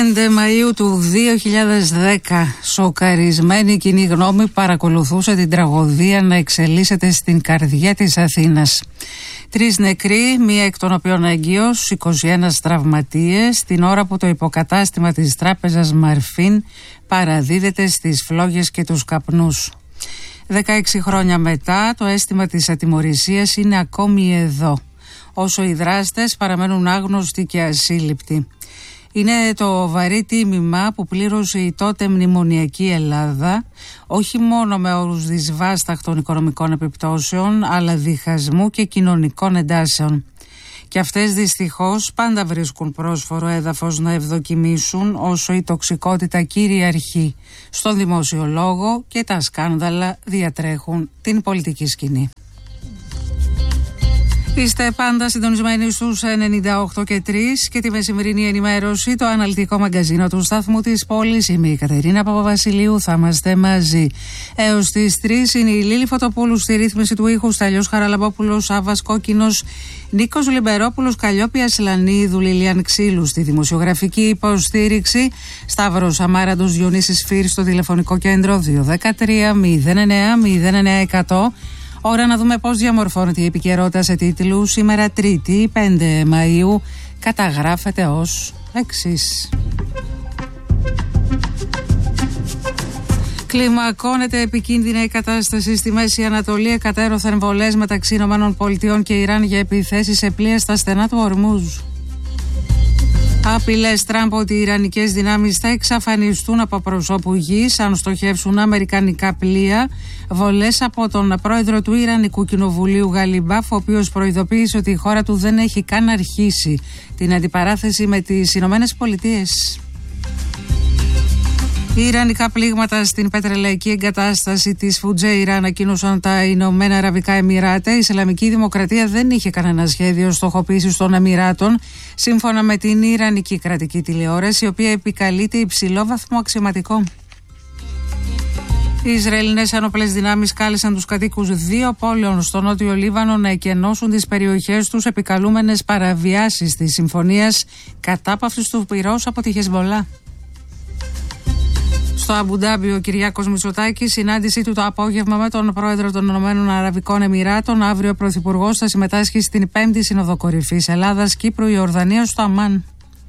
5 Μαΐου του 2010, σοκαρισμένη κοινή γνώμη παρακολουθούσε την τραγωδία να εξελίσσεται στην καρδιά της Αθήνας. 3 νεκροί, μία εκ των οποίων έγκυος, 21 τραυματίες, την ώρα που το υποκατάστημα της τράπεζας Μαρφίν παραδίδεται στις φλόγες και τους καπνούς. 16 χρόνια μετά, το αίσθημα της ατιμωρησίας είναι ακόμη εδώ, όσο οι δράστες παραμένουν άγνωστοι και ασύλληπτοι. Είναι το βαρύ τίμημα που πλήρωσε η τότε μνημονιακή Ελλάδα, όχι μόνο με όρους δυσβάσταχτων οικονομικών επιπτώσεων, αλλά διχασμού και κοινωνικών εντάσεων. Και αυτές δυστυχώς πάντα βρίσκουν πρόσφορο έδαφος να ευδοκιμήσουν όσο η τοξικότητα κυριαρχεί στον δημόσιο λόγο και τα σκάνδαλα διατρέχουν την πολιτική σκηνή. Είστε πάντα συντονισμένοι στους 98 και 3 και τη μεσημερινή ενημέρωση, το αναλυτικό μαγκαζίνο του σταθμού της πόλης. Είμαι η Κατερίνα Παπαβασιλείου, θα είμαστε μαζί έως τις 3. Είναι η Λίλη Φωτοπούλου στη ρύθμιση του ήχου, Σταλιός Χαραλαμπόπουλος, Σάββας Κόκκινος, Νίκος Λιμπερόπουλος, Καλλιόπη Ασλανίδου, Λιλιάν Ξύλου στη δημοσιογραφική υποστήριξη, Σταύρος Αμάραντος, Διονύσης Φύρ στο τηλεφωνικό κέντρο 213 09 09 100. Ώρα να δούμε πώς διαμορφώνεται η επικαιρότητα σε τίτλους. Σήμερα Τρίτη, 5 Μαΐου, καταγράφεται ως εξής. Κλιμακώνεται επικίνδυνα η κατάσταση στη Μέση Ανατολή, εκατέρωθεν βολές μεταξύ ΗΠΑ και Ιράν για επιθέσεις σε πλοία στα στενά του Ορμούζ. Απειλές Τραμπ ότι οι ιρανικές δυνάμεις θα εξαφανιστούν από προσώπου γης αν στοχεύσουν αμερικανικά πλοία. Βολές από τον πρόεδρο του Ιρανικού Κοινοβουλίου Γαλιμπάφ, ο οποίος προειδοποίησε ότι η χώρα του δεν έχει καν αρχίσει την αντιπαράθεση με τις Ηνωμένες Πολιτείες. Οι ιρανικά πλήγματα στην πετρελαϊκή εγκατάσταση της Φουτζέιρα, ανακοίνωσαν τα Ηνωμένα Αραβικά Εμιράτα. Η Ισλαμική Δημοκρατία δεν είχε κανένα σχέδιο στοχοποίησης των Εμιράτων, σύμφωνα με την Ιρανική κρατική τηλεόραση, η οποία επικαλείται υψηλό βαθμό αξιωματικό. Οι Ισραηλινές ένοπλες δυνάμεις κάλεσαν τους κατοίκους 2 πόλεων στο νότιο Λίβανο να εκενώσουν τις περιοχές τους, επικαλούμενες παραβιάσεις της συμφωνίας κατάπαυσης του πυρός από τη Χεσμολά. Στο Αμπουντάμπι, ο Κυριάκος Μητσοτάκης, συνάντησή του το απόγευμα με τον πρόεδρο των Ηνωμένων Αραβικών Εμιράτων. Αύριο ο πρωθυπουργός θα συμμετάσχει στην 5η Σύνοδο Κορυφής Ελλάδας, Κύπρου, Ιορδανίας στο Αμάν.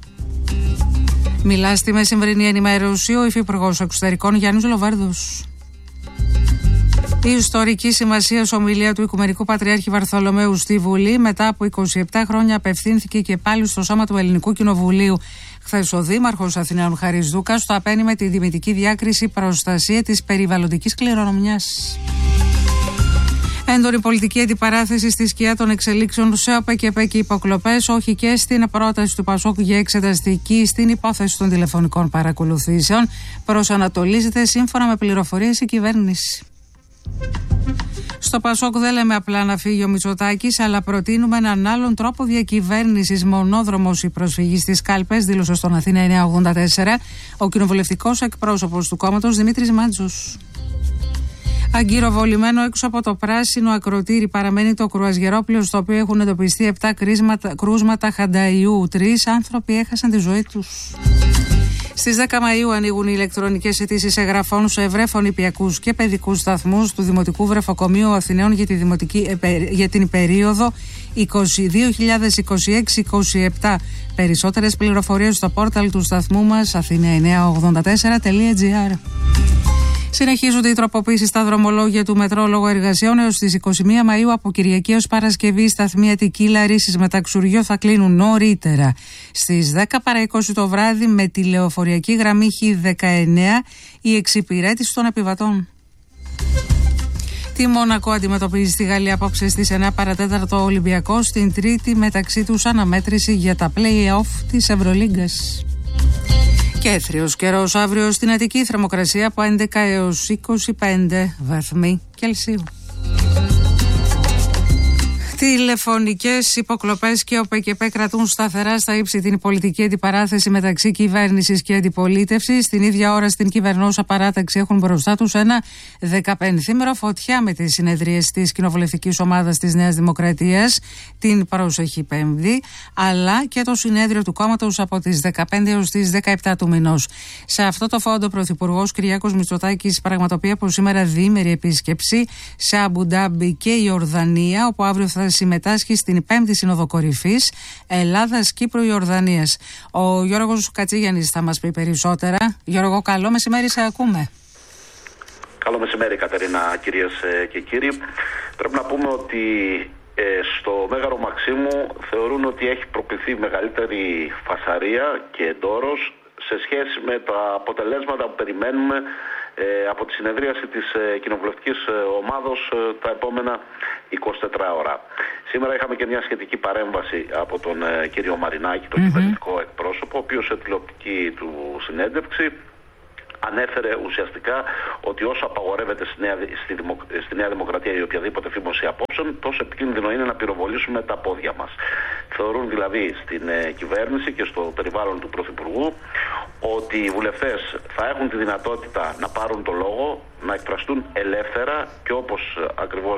Μιλά στη μεσημβρινή ενημέρωση ο Υφυπουργός Εξωτερικών Γιάννης Λοβέρδος. Η ιστορική σημασία ομιλία του Οικουμενικού Πατριάρχη Βαρθολομαίου στη Βουλή, μετά από 27 χρόνια, απευθύνθηκε και πάλι στο σώμα του Ελληνικού Κοινοβουλίου. Χθες ο Δήμαρχος Αθηναίων Χαρίς Δούκας το απένει με τη δημητική διάκριση προστασία της περιβαλλοντικής κληρονομιάς. Έντονη πολιτική αντιπαράθεση στη σκιά των εξελίξεων σε ΟΠΕ και ΠΕ και υποκλοπές, όχι και στην πρόταση του Πασόκ για εξεταστική στην υπόθεση των τηλεφωνικών παρακολουθήσεων. Προσανατολίζεται σύμφωνα με πληροφορίες η κυβέρνηση. Στο Πασόκ δεν λέμε απλά να φύγει ο Μητσοτάκης, αλλά προτείνουμε έναν άλλον τρόπο διακυβέρνησης. Μονόδρομος η προσφυγή στις κάλπες, δήλωσε στον Αθήνα 984 ο κοινοβουλευτικός εκπρόσωπος του κόμματος Δημήτρης Μάντζος. Αγκυροβολημένο έξω από το πράσινο ακροτήρι παραμένει το κρουαζιερόπλαιο, στο οποίο έχουν εντοπιστεί 7 κρούσματα χανταϊού. 3 άνθρωποι έχασαν τη ζωή τους. Στις 10 Μαΐου ανοίγουν οι ηλεκτρονικές αιτήσεις εγγραφών σε ευρέφων νηπιακούς και παιδικούς σταθμούς του Δημοτικού Βρεφοκομείου Αθηναίων για την περίοδο 2026-27. Περισσότερες πληροφορίες στο πόρταλ του σταθμού μας athena984.gr. Συνεχίζονται οι τροποποίησεις στα δρομολόγια του μετρό λόγω εργασιών. Έως τις 21 Μαΐου από Κυριακή ως Παρασκευή, οι σταθμοί Αττική Λαρίσσης Μεταξουριό θα κλείνουν νωρίτερα. Στις 10 παρά 20 το βράδυ, με τη λεωφοριακή γραμμή Χ19, η εξυπηρέτηση των επιβατών. Τι Μόνακο αντιμετωπίζει στη Γαλλία απόψε στις 9 παρατέταρτο Ολυμπιακό, στην Τρίτη μεταξύ τους αναμέτρηση για τα play-off της Ευρωλίγκας. Και έθριος καιρός αύριο στην Αττική, θερμοκρασία από 11 έως 25 βαθμοί Κελσίου. Τηλεφωνικές υποκλοπές και ο ΠΚΠ κρατούν σταθερά στα ύψη την πολιτική αντιπαράθεση μεταξύ κυβέρνησης και αντιπολίτευσης. Την ίδια ώρα στην κυβερνόσα παράταξη έχουν μπροστά τους ένα 15ημερο φωτιά με τις συνεδρίες της κοινοβουλευτικής ομάδας της Νέας Δημοκρατίας την προσεχή Πέμπτη, αλλά και το συνέδριο του κόμματος από τις 15 έως τις 17 του μηνός. Σε αυτό το φόντο, ο Πρωθυπουργός Κυριάκος Μητσοτάκης πραγματοποιεί από σήμερα διήμερη επίσκεψη σε Αμπουντάμπι και Ιορδανία, όπου αύριο θα συμμετάσχει στην 5η Σύνοδο Κορυφής Ελλάδας-Κύπρου-Ιορδανίας. Ο Γιώργος Κατσίγιαννης θα μας πει περισσότερα. Γιώργο, καλό μεσημέρι, σε ακούμε. Καλό μεσημέρι, Κατερίνα, κυρίες και κύριοι. Πρέπει να πούμε ότι στο Μέγαρο Μαξίμου θεωρούν ότι έχει προκληθεί μεγαλύτερη φασαρία και εντόρος σε σχέση με τα αποτελέσματα που περιμένουμε από τη συνεδρίαση της κοινοβουλευτικής ομάδος τα επόμενα 24 ώρα. Σήμερα είχαμε και μια σχετική παρέμβαση από τον κύριο Μαρινάκη, τον κυβερνητικό εκπρόσωπο, ο οποίος σε τηλεοπτική του συνέντευξη ανέφερε ουσιαστικά ότι όσο απαγορεύεται στη Νέα Δημοκρατία η οποιαδήποτε φήμωση απόψεων, τόσο επικίνδυνο είναι να πυροβολήσουμε τα πόδια μας. Θεωρούν δηλαδή στην κυβέρνηση και στο περιβάλλον του Πρωθυπουργού ότι οι βουλευτές θα έχουν τη δυνατότητα να πάρουν το λόγο, να εκφραστούν ελεύθερα και όπως ακριβώς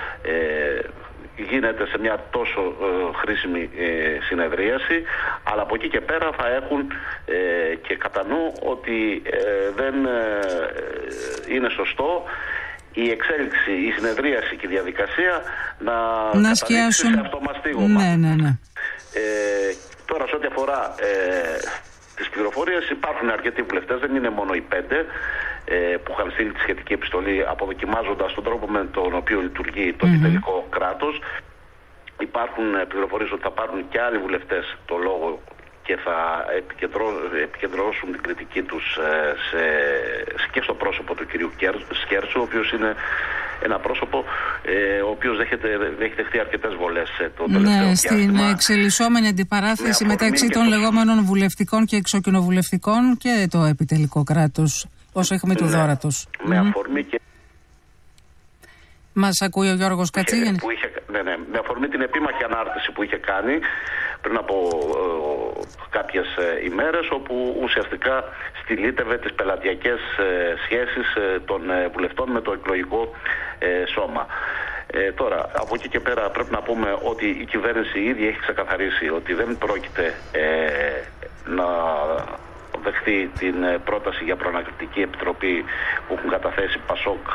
γίνεται σε μια τόσο χρήσιμη συνεδρίαση, αλλά από εκεί και πέρα θα έχουν και κατά νου ότι δεν είναι σωστό η εξέλιξη, η συνεδρίαση και η διαδικασία να καταλήξει σε αυτομαστίγωμα. Ναι. Τώρα, σε ό,τι αφορά τις πληροφορίες, υπάρχουν αρκετοί βουλευτές, δεν είναι μόνο οι 5 που είχαν στείλει τη σχετική επιστολή αποδοκιμάζοντας τον τρόπο με τον οποίο λειτουργεί το επιτελικό κράτος. Υπάρχουν πληροφορίες ότι θα πάρουν και άλλοι βουλευτές το λόγο και θα επικεντρώσουν την κριτική τους και στο πρόσωπο του κυρίου Σκέρτσου, ο οποίος είναι ένα πρόσωπο ο οποίος έχει δεχτεί αρκετές βολές το τελευταίο διάστημα. Στην εξελισσόμενη αντιπαράθεση μεταξύ των λεγόμενων βουλευτικών και εξοκοινοβουλευτικών και το επιτελικό κράτος, όσο έχουμε του δόρατος. Με αφορμή και... Μας ακούει ο Γιώργος Κατσίγιαννης. Με αφορμή την επίμαχη ανάρτηση που είχε κάνει πριν από κάποιες ημέρες, όπου ουσιαστικά στυλίτευε τις πελατειακές σχέσεις των βουλευτών με το εκλογικό σώμα. Τώρα, από εκεί και πέρα πρέπει να πούμε ότι η κυβέρνηση ήδη έχει ξεκαθαρίσει ότι δεν πρόκειται να δεχθεί την πρόταση για προανακριτική επιτροπή που έχουν καταθέσει Πασόκ,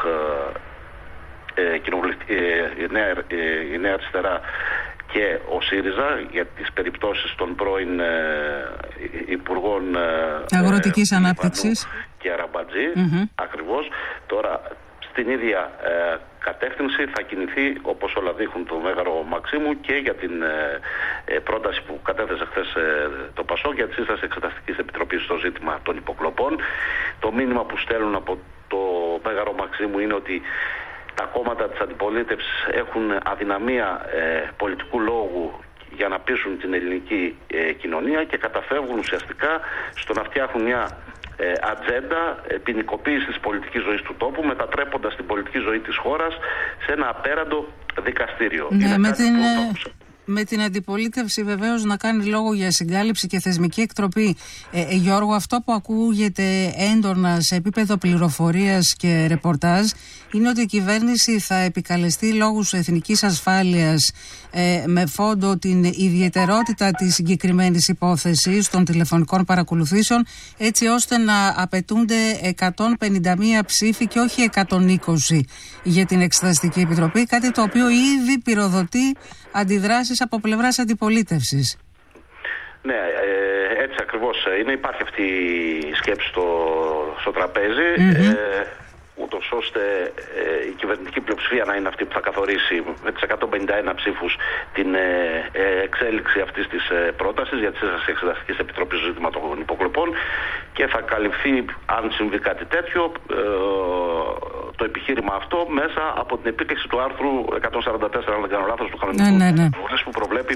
η Νέα Αριστερά και ο ΣΥΡΙΖΑ για τις περιπτώσεις των πρώην υπουργών Αγροτικής Ανάπτυξης και Αραμπατζή. Ακριβώς. Τώρα στην ίδια κατεύθυνση θα κινηθεί, όπως όλα δείχνουν, το Μέγαρο Μαξίμου και για την πρόταση που κατέθεσε χθες το ΠΑΣΟΚ για τη σύσταση Εξεταστικής Επιτροπής στο ζήτημα των υποκλοπών. Το μήνυμα που στέλνουν από το Μέγαρο Μαξίμου είναι ότι τα κόμματα της αντιπολίτευσης έχουν αδυναμία πολιτικού λόγου για να πείσουν την ελληνική κοινωνία και καταφεύγουν ουσιαστικά στο να φτιάχνουν μια ατζέντα ποινικοποίησης της πολιτικής ζωής του τόπου, μετατρέποντας την πολιτική ζωή της χώρας σε ένα απέραντο δικαστήριο. Με την αντιπολίτευση βεβαίως να κάνει λόγο για συγκάλυψη και θεσμική εκτροπή. Γιώργο, αυτό που ακούγεται έντονα σε επίπεδο πληροφορίας και ρεπορτάζ είναι ότι η κυβέρνηση θα επικαλεστεί λόγους εθνικής ασφάλειας με φόντο την ιδιαιτερότητα της συγκεκριμένης υπόθεσης των τηλεφωνικών παρακολουθήσεων, έτσι ώστε να απαιτούνται 151 ψήφοι και όχι 120 για την Εξεταστική Επιτροπή, κάτι το οποίο ήδη πυροδοτεί αντιδράσεις από πλευράς αντιπολίτευσης. Ναι, έτσι ακριβώς είναι. Υπάρχει αυτή η σκέψη στο τραπέζι, ούτως ώστε η κυβερνητική πλειοψηφία να είναι αυτή που θα καθορίσει με τις 151 ψήφους την εξέλιξη αυτής της πρότασης για τη σύσταση Εξεταστικής Επιτροπής στο ζήτημα των υποκλοπών και θα καλυφθεί, αν συμβεί κάτι τέτοιο, το επιχείρημα αυτό μέσα από την επίκληση του άρθρου 144, αν δεν κάνω λάθος, του κανονισμού που προβλέπει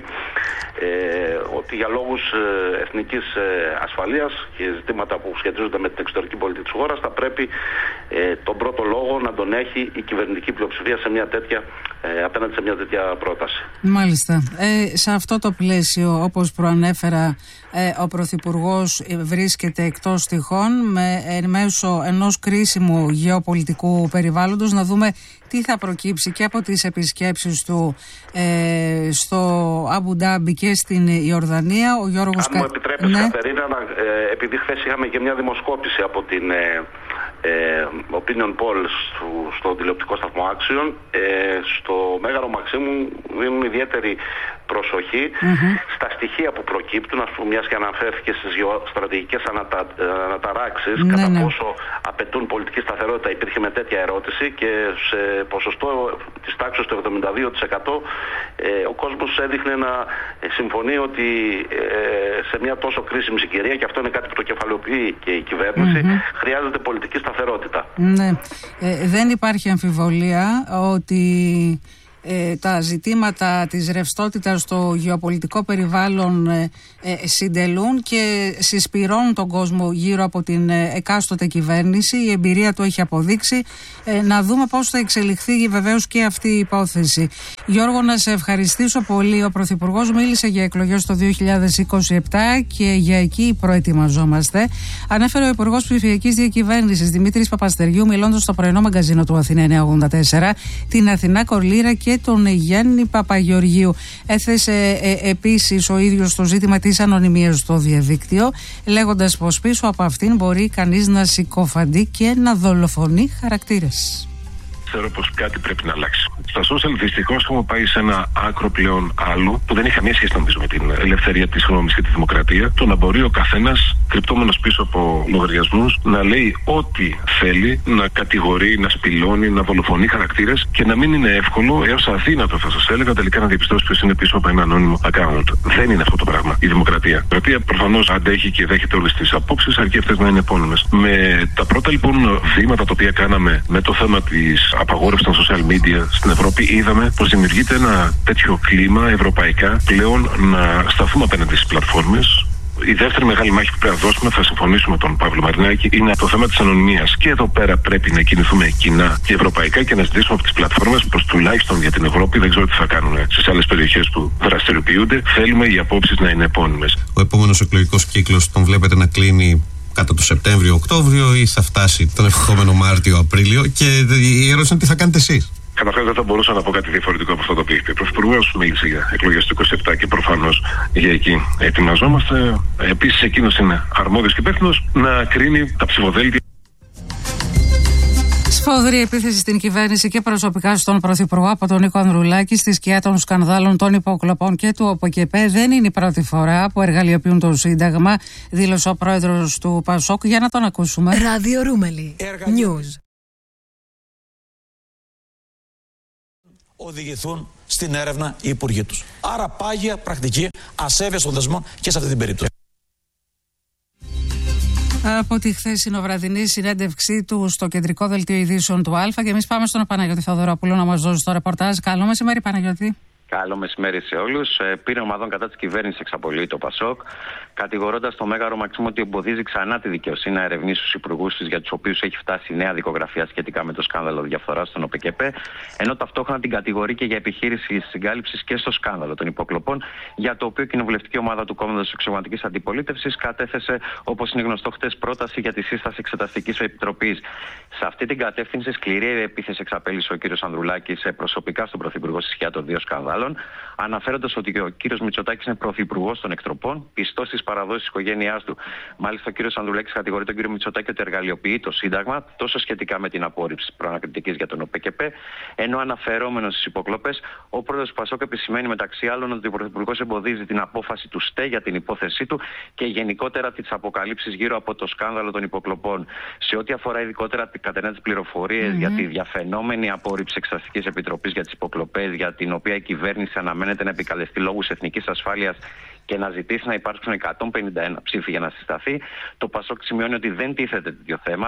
ότι για λόγους εθνικής ασφαλείας και ζητήματα που σχετίζονται με την εξωτερική πολιτική της χώρας θα πρέπει τον πρώτο λόγο να τον έχει η κυβερνητική πλειοψηφία σε μια τέτοια, απέναντι σε μια τέτοια πρόταση. Μάλιστα. Σε αυτό το πλαίσιο, όπως προανέφερα, ο Πρωθυπουργός βρίσκεται εκτός τυχών εν μέσω ενός κρίσιμου γεωπολιτικού περιβάλλοντος. Να δούμε τι θα προκύψει και από τις επισκέψεις του στο Αμπου Ντάμπι και στην Ιορδανία. Ο Γιώργος Αν μου επιτρέπεις, Κατερίνα, επειδή χθες είχαμε και μια δημοσκόπηση από την Opinion Poll στο τηλεοπτικό σταθμό Action, στο Μέγαρο Μαξίμου δίνουν ιδιαίτερη προσοχή στα στοιχεία που προκύπτουν, ας πούμε, μιας και αναφέρθηκε στις στρατηγικές αναταράξεις, κατά πόσο απαιτούν πολιτική σταθερότητα. Υπήρχε με τέτοια ερώτηση και σε ποσοστό της τάξης του 72% ο κόσμος έδειχνε να συμφωνεί ότι σε μια τόσο κρίσιμη συγκυρία, και αυτό είναι κάτι που το κεφαλαιοποιεί και η κυβέρνηση, χρειάζεται πολιτική σταθερότητα. Ναι. Δεν υπάρχει αμφιβολία ότι τα ζητήματα της ρευστότητας στο γεωπολιτικό περιβάλλον συντελούν και συσπυρώνουν τον κόσμο γύρω από την εκάστοτε κυβέρνηση. Η εμπειρία του έχει αποδείξει. Να δούμε πώς θα εξελιχθεί βεβαίως και αυτή η υπόθεση. Γιώργο, να σε ευχαριστήσω πολύ. Ο Πρωθυπουργός μίλησε για εκλογές το 2027 και για εκεί προετοιμαζόμαστε. Ανέφερε ο Υπουργός Ψηφιακής Διακυβέρνησης Δημήτρης Παπαστεριού, μιλώντας στο πρωινό μαγκαζίνο του Αθήνα 984, την Αθηνά Κορλήρα και τον Γιάννη Παπαγεωργίου. Έθεσε επίσης ο ίδιος το ζήτημα της ανωνυμίας στο διαδίκτυο, λέγοντας πως πίσω από αυτήν μπορεί κανείς να συκοφαντεί και να δολοφονεί χαρακτήρες. Ξέρω πως κάτι πρέπει να αλλάξει. Στα social δυστυχώς έχουμε πάει σε ένα άκρο πλέον άλλο, που δεν έχει καμία σχέση νομίζω με την ελευθερία της γνώμης και τη δημοκρατία. Το να μπορεί ο καθένας, κρυπτόμενος πίσω από λογαριασμούς, να λέει ό,τι θέλει, να κατηγορεί, να σπηλώνει, να δολοφονεί χαρακτήρες και να μην είναι εύκολο, έως αδύνατο θα σας έλεγα, τελικά να διαπιστώσει ποιος είναι πίσω από ένα ανώνυμο account. Δεν είναι αυτό το πράγμα η δημοκρατία. Η δημοκρατία προφανώς αντέχει και δέχεται όλες τις απόψεις, αρκεί αυτές να είναι επώνυμες. Με τα πρώτα λοιπόν βήματα τα οποία κάναμε με το θέμα της απαγόρευση των social media στην Ευρώπη, είδαμε πως δημιουργείται ένα τέτοιο κλίμα ευρωπαϊκά πλέον να σταθούμε απέναντι στις πλατφόρμες. Η δεύτερη μεγάλη μάχη που πρέπει να δώσουμε, θα συμφωνήσουμε με τον Παύλο Μαρινάκη, είναι το θέμα της ανωνυμίας. Και εδώ πέρα πρέπει να κινηθούμε κοινά και ευρωπαϊκά και να ζητήσουμε από τις πλατφόρμες πως τουλάχιστον για την Ευρώπη, δεν ξέρω τι θα κάνουν στις άλλες περιοχές που δραστηριοποιούνται, θέλουμε οι απόψεις να είναι επώνυμες. Ο επόμενος εκλογικός κύκλος τον βλέπετε να κλείνει κατά το Σεπτέμβριο-Οκτώβριο ή θα φτάσει τον ευχόμενο Μάρτιο-Απρίλιο, και η ερώτηση είναι τι θα κάνετε εσείς. Καταρχάς δεν θα μπορούσα να πω κάτι διαφορετικό από αυτό το οποίο είπε. Ο Πρωθυπουργός μίλησε για εκλογές του 27 και προφανώς για εκεί ετοιμαζόμαστε. Επίσης εκείνος είναι αρμόδιος και υπεύθυνος να κρίνει τα ψηφοδέλτια. Σφοδρή επίθεση στην κυβέρνηση και προσωπικά στον Πρωθυπουργό από τον Νίκο Ανδρουλάκη στη σκιά των σκανδάλων των υποκλοπών και του ΟΠΚΕΠΕ. Δεν είναι η πρώτη φορά που εργαλειοποιούν το Σύνταγμα, δήλωσε ο πρόεδρος του ΠΑΣΟΚ. Για να τον ακούσουμε. Ράδιο Ρούμελι. News. Οδηγηθούν στην έρευνα οι υπουργοί τους. Άρα πάγια πρακτική ασέβειας των δεσμών και σε αυτή την περίπτωση. Από τη χθεσινοβραδινή συνέντευξή του στο κεντρικό δελτίο ειδήσεων του Α, και εμείς πάμε στον Παναγιώτη Θεοδωρόπουλο να μας δώσει το ρεπορτάζ. Καλό μεσημέρι, Παναγιώτη. Καλό μεσημέρι σε όλους. Πήρε ομάδων κατά της κυβέρνησης εξαπολύει το ΠΑΣΟΚ, κατηγορώντας το Μέγαρο Μαξίμου ότι εμποδίζει ξανά τη δικαιοσύνη να ερευνήσει τους υπουργούς της, για τους οποίους έχει φτάσει νέα δικογραφία σχετικά με το σκάνδαλο διαφθοράς στον ΟΠΚΕΠΕ, ενώ ταυτόχρονα την κατηγορεί και για επιχείρηση συγκάλυψης και στο σκάνδαλο των υποκλοπών, για το οποίο η κοινοβουλευτική ομάδα του Κόμματος Εξωματικής Αντιπολίτευσης κατέθεσε, όπως είναι γνωστό, χτες πρόταση για τη σύσταση εξεταστικής επιτροπής. Σε αυτή την κατεύθυνση, σκληρή επίθεση εξαπέλυσε ο κ. Ανδρουλάκης προσωπικά στον Πρωθυπουργό στη σκιά των δύο σκανδάλων, αναφέροντας ότι ο κ. Μητσοτάκης είναι πρωθυπουργός των εκτροπών, πιστός στις παραδόσεις της οικογένειάς του. Μάλιστα, ο κ. Ανδρουλάκης κατηγορεί τον κ. Μητσοτάκη ότι εργαλειοποιεί το Σύνταγμα, τόσο σχετικά με την απόρριψη προανακριτικής για τον ΟΠΚΕΠΕ, ενώ αναφερόμενος στις υποκλοπές, ο πρόεδρος του ΠΑΣΟΚ επισημαίνει μεταξύ άλλων ότι ο πρωθυπουργός εμποδίζει την απόφαση του ΣΤΕ για την υπόθεσή του και γενικότερα τις αποκαλύψεις γύρω από το σκάνδαλο των υποκλοπών. Σε ό,τι αφορά ειδικότερα τις πληροφορίες για τη διαφαινόμενη απόρριψη εξεταστικής επιτροπής για τις υποκλοπές, για την οποία η κυβέρνηση αναμένεται να επικαλεστεί λόγους εθνικής ασφάλειας και να ζητήσει να υπάρξουν 151 ψήφοι για να συσταθεί, το ΠΑΣΟΚ σημειώνει ότι δεν τίθεται τέτοιο θέμα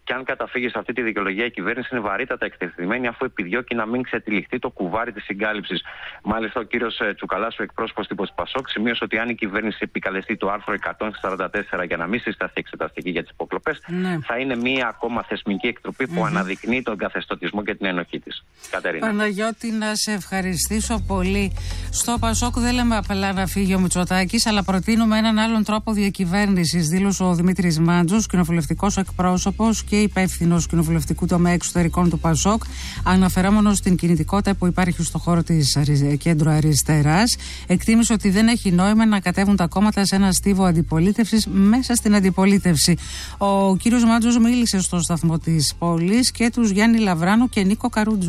Και αν καταφύγει σε αυτή τη δικαιολογία, η κυβέρνηση είναι βαρύτατα εκτεθειμένη, αφού επιδιώκει να μην ξετυλιχθεί το κουβάρι της συγκάλυψης. Μάλιστα, ο κύριος Τσουκαλάς, ο εκπρόσωπος τύπος Πασόκ, σημείωσε ότι αν η κυβέρνηση επικαλεστεί το άρθρο 144 για να μην συσταθεί εξεταστική για τις υποκλοπές, θα είναι μία ακόμα θεσμική εκτροπή που αναδεικνύει τον καθεστωτισμό και την ενοχή της. Κατερίνα. Παναγιώτη, να σε ευχαριστήσω πολύ. Στο Πασόκ δεν λέμε απλά να φύγει ο Μητσοτάκης, αλλά προτείνουμε έναν άλλον τρόπο διακυβέρνησης, δήλωσε ο Δημήτρης Μάντζος, κοινοβουλευτικός εκπρόσωπος και υπεύθυνος κοινοβουλευτικού τομέα εξωτερικών του Πασόκ, αναφερόμενος στην κινητικότητα που υπάρχει στο χώρο της κέντρου αριστεράς. Εκτίμησε ότι δεν έχει νόημα να κατέβουν τα κόμματα σε ένα στίβο αντιπολίτευσης μέσα στην αντιπολίτευση. Ο κύριος Μάντζος μίλησε στο σταθμό της Πόλης και τους Γιάννη Λαβράνου και Νίκο Καρούτζου.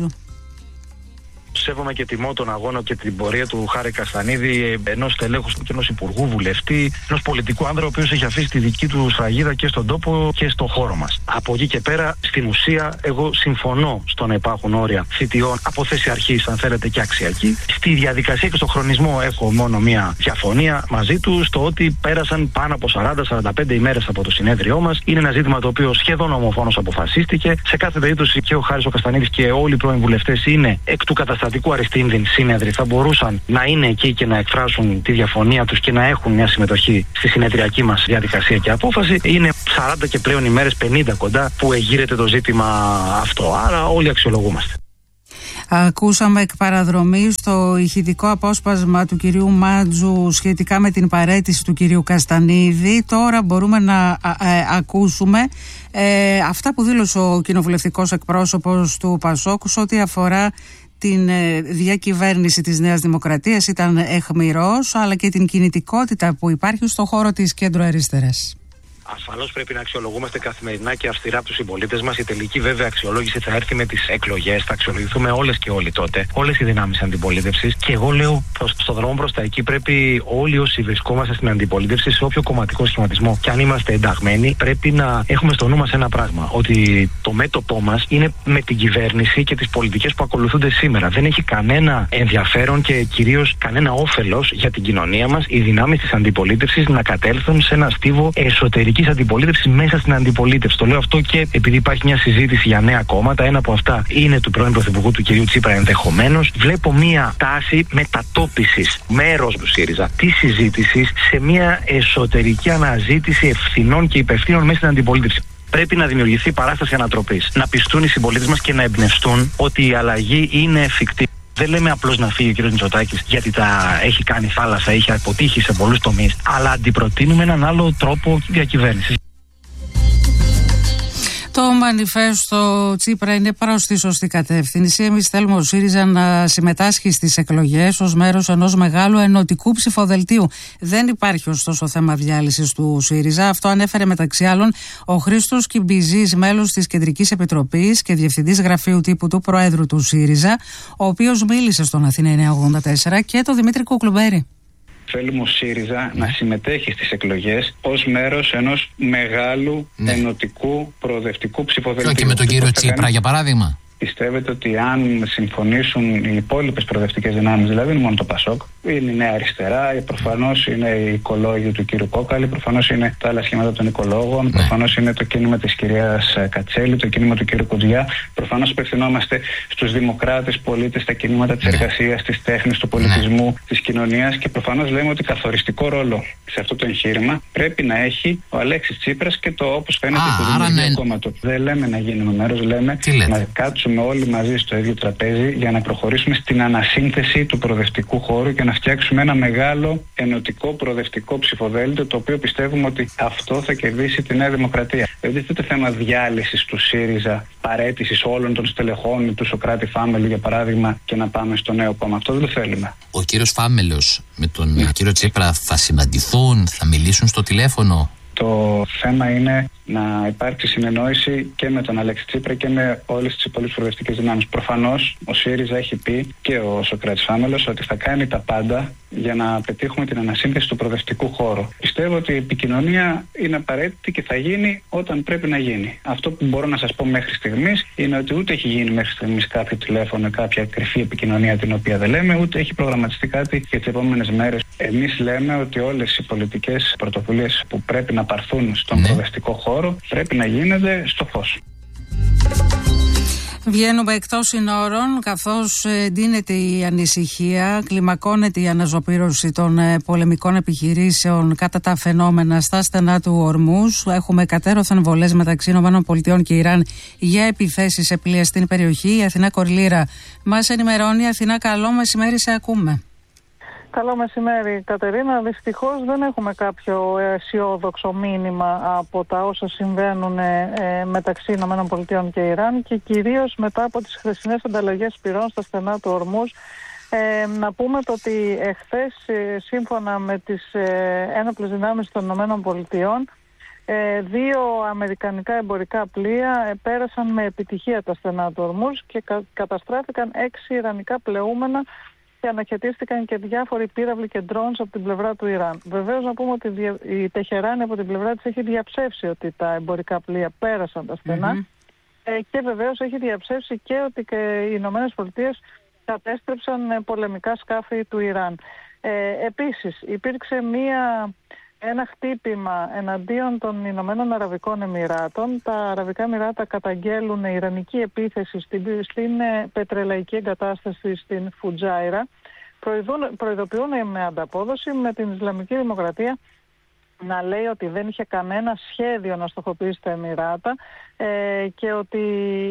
Σέβομαι και τιμώ τον αγώνα και την πορεία του Χάρη Καστανίδη, ενός τελέχους και ενός υπουργού, βουλευτή, ενός πολιτικού άνδρα, ο οποίος έχει αφήσει τη δική του σφραγίδα και στον τόπο και στον χώρο μας. Από εκεί και πέρα, στην ουσία, εγώ συμφωνώ στο να υπάρχουν όρια θητιών από θέση αρχής, αν θέλετε, και αξιακή. Στη διαδικασία και στο χρονισμό έχω μόνο μία διαφωνία μαζί του, στο ότι πέρασαν πάνω από 40-45 ημέρες από το συνέδριό μας. Είναι ένα ζήτημα το οποίο σχεδόν ομοφόνος αποφασίστηκε. Σε κάθε περίπτωση και ο Χάρης ο Καστανίδης και όλοι οι πρώην βουλευτές είναι εκ του καταστατικού αριστείδην σύνεδροι. Θα μπορούσαν να είναι εκεί και να εκφράσουν τη διαφωνία τους και να έχουν μια συμμετοχή στη συνεδριακή μας διαδικασία και απόφαση. Είναι 40 και πλέον ημέρες, 50 κοντά, που εγείρεται το ζήτημα αυτό. Άρα όλοι αξιολογούμαστε. Ακούσαμε εκ παραδρομής το ηχητικό απόσπασμα του κυρίου Μάντζου σχετικά με την παραίτηση του κυρίου Καστανίδη. Τώρα μπορούμε να ακούσουμε αυτά που δήλωσε ο κοινοβουλευτικός εκπρόσωπος του Πασόκ ό,τι αφορά την διακυβέρνηση της Νέας Δημοκρατίας. Ήταν αιχμηρός, αλλά και την κινητικότητα που υπάρχει στο χώρο της κέντρου αριστεράς. Ασφαλώς πρέπει να αξιολογούμαστε καθημερινά και αυστηρά από τους συμπολίτες μας. Η τελική βέβαια αξιολόγηση θα έρθει με τις εκλογές. Θα αξιολογηθούμε όλες και όλοι τότε. Όλες οι δυνάμεις αντιπολίτευσης. Και εγώ λέω στον δρόμο προς τα εκεί πρέπει όλοι όσοι βρισκόμαστε στην αντιπολίτευση, σε όποιο κομματικό σχηματισμό και αν είμαστε ενταγμένοι, πρέπει να έχουμε στο νου μας ένα πράγμα. Ότι το μέτωπό μας είναι με την κυβέρνηση και τις πολιτικές που ακολουθούνται σήμερα. Δεν έχει κανένα ενδιαφέρον και κυρίως κανένα όφελος για την κοινωνία μας οι δυνάμεις της αντιπολίτευσης να κατέλθουν σε ένα στίβο εσωτερική αντιπολίτευση μέσα στην αντιπολίτευση. Το λέω αυτό και επειδή υπάρχει μια συζήτηση για νέα κόμματα. Ένα από αυτά είναι του πρώην Πρωθυπουργού του κ. Τσίπρα ενδεχομένως. Βλέπω μια τάση μετατόπισης μέρος του ΣΥΡΙΖΑ τη συζήτηση σε μια εσωτερική αναζήτηση ευθυνών και υπευθύνων μέσα στην αντιπολίτευση. Πρέπει να δημιουργηθεί παράσταση ανατροπής. Να πιστούν οι συμπολίτες μας και να εμπνευστούν ότι η αλλαγή είναι εφικτή. Δεν λέμε απλώς να φύγει ο κ. Μητσοτάκης γιατί τα έχει κάνει θάλασσα, έχει αποτύχει σε πολλούς τομείς, αλλά αντιπροτείνουμε έναν άλλο τρόπο διακυβέρνησης. Το μανιφέστο Τσίπρα είναι προς τη σωστή κατεύθυνση. Εμείς θέλουμε ο ΣΥΡΙΖΑ να συμμετάσχει στις εκλογές ως μέρος ενός μεγάλου ενωτικού ψηφοδελτίου. Δεν υπάρχει ωστόσο θέμα διάλυσης του ΣΥΡΙΖΑ. Αυτό ανέφερε μεταξύ άλλων ο Χρήστος Κιμπιζής, μέλος της Κεντρικής Επιτροπής και διευθυντής γραφείου τύπου του Προέδρου του ΣΥΡΙΖΑ, ο οποίος μίλησε στον Αθήνα 984, και το Δημήτρη Κουκλουμπέρη. Θέλουμε ο ΣΥΡΙΖΑ να συμμετέχει στις εκλογές ως μέρος ενός μεγάλου ενωτικού προοδευτικού ψηφοδελτίου. Και με τον κύριο Τσίπρα, για παράδειγμα. Πιστεύετε ότι αν συμφωνήσουν οι υπόλοιπες προοδευτικές δυνάμεις, δηλαδή είναι μόνο το Πασόκ, είναι η Νέα Αριστερά, προφανώς είναι οι οικολόγοι του κ. Κόκαλη, προφανώς είναι τα άλλα σχήματα των οικολόγων, προφανώς είναι το κίνημα της κυρίας Κατσέλη, το κίνημα του κ. Κοντζιά, προφανώς απευθυνόμαστε στους δημοκράτες πολίτες, στα κινήματα της εργασίας, της τέχνης, του πολιτισμού, της κοινωνίας, και προφανώς λέμε ότι καθοριστικό ρόλο σε αυτό το εγχείρημα πρέπει να έχει ο Αλέξης Τσίπρας και το, όπως φαίνεται, το Δημοκρατικό Κόμμα του. Δεν λέμε να γίνουμε μέρος, λέμε να κάτσουμε όλοι μαζί στο ίδιο τραπέζι για να προχωρήσουμε στην ανασύνθεση του προοδευτικού χώρου και να φτιάξουμε ένα μεγάλο ενωτικό προοδευτικό ψηφοδέλτιο, το οποίο πιστεύουμε ότι αυτό θα κερδίσει τη Νέα Δημοκρατία. Δεν είναι θέμα διάλυσης του ΣΥΡΙΖΑ, παραίτησης όλων των στελεχών του Σωκράτη Φάμελου, για παράδειγμα, και να πάμε στο νέο κόμμα. Αυτό δεν το θέλουμε. Ο κύριος Φάμελος με τον κύριο Τσίπρα θα συναντηθούν, θα μιλήσουν στο τηλέφωνο? Το θέμα είναι να υπάρξει συνεννόηση και με τον Αλέξη Τσίπρα και με όλες τις υπόλοιπες προοδευτικές δυνάμεις. Προφανώς ο ΣΥΡΙΖΑ έχει πει, και ο Σωκράτης Φάμελος, ότι θα κάνει τα πάντα για να πετύχουμε την ανασύνθεση του προοδευτικού χώρου. Πιστεύω ότι η επικοινωνία είναι απαραίτητη και θα γίνει όταν πρέπει να γίνει. Αυτό που μπορώ να σας πω μέχρι στιγμής είναι ότι ούτε έχει γίνει μέχρι στιγμής κάποιο τηλέφωνο, κάποια κρυφή επικοινωνία την οποία δεν λέμε, ούτε έχει προγραμματιστεί κάτι για τις επόμενες μέρες. Εμείς λέμε ότι όλες οι πολιτικές πρωτοβουλίες που πρέπει να πάρθουν στον προοδευτικό χώρο πρέπει να γίνονται στο φως. Βγαίνουμε εκτός συνόρων, καθώς εντείνεται η ανησυχία, κλιμακώνεται η αναζωπήρωση των πολεμικών επιχειρήσεων κατά τα φαινόμενα στα στενά του Ορμούζ. Έχουμε κατέρωθεν βολές μεταξύ ΗΠΑ και Ιράν για επιθέσεις σε πλοία στην περιοχή. Η Αθηνά Κορλήρα μας ενημερώνει. Αθηνά, καλό μεσημέρι, σε ακούμε. Καλό μεσημέρι, Κατερίνα. Δυστυχώς δεν έχουμε κάποιο αισιόδοξο μήνυμα από τα όσα συμβαίνουν μεταξύ ΗΠΑ και Ιράν και κυρίως μετά από τις χθεσινές ανταλλαγές πυρών στα στενά του Ορμούζ. Να πούμε το ότι εχθές, σύμφωνα με τις ένοπλες δυνάμεις των ΗΠΑ, 2 αμερικανικά εμπορικά πλοία πέρασαν με επιτυχία τα στενά του Ορμούζ και καταστράφηκαν 6 ιρανικά πλεούμενα και αναχαιτίστηκαν και διάφοροι πύραυλοι και drones από την πλευρά του Ιράν. Βεβαίως να πούμε ότι η Τεχεράνη από την πλευρά της έχει διαψεύσει ότι τα εμπορικά πλοία πέρασαν τα στενά και βεβαίως έχει διαψεύσει και ότι και οι Ηνωμένες Πολιτείες κατέστρεψαν πολεμικά σκάφη του Ιράν. Επίσης υπήρξε ένα χτύπημα εναντίον των Ηνωμένων Αραβικών Εμιράτων. Τα Αραβικά Εμιράτα καταγγέλουν ιρανική επίθεση στην πετρελαϊκή εγκατάσταση στην Φουτζάιρα. Προειδοποιούν με ανταπόδοση, με την Ισλαμική Δημοκρατία να λέει ότι δεν είχε κανένα σχέδιο να στοχοποιήσει τα Εμιράτα και ότι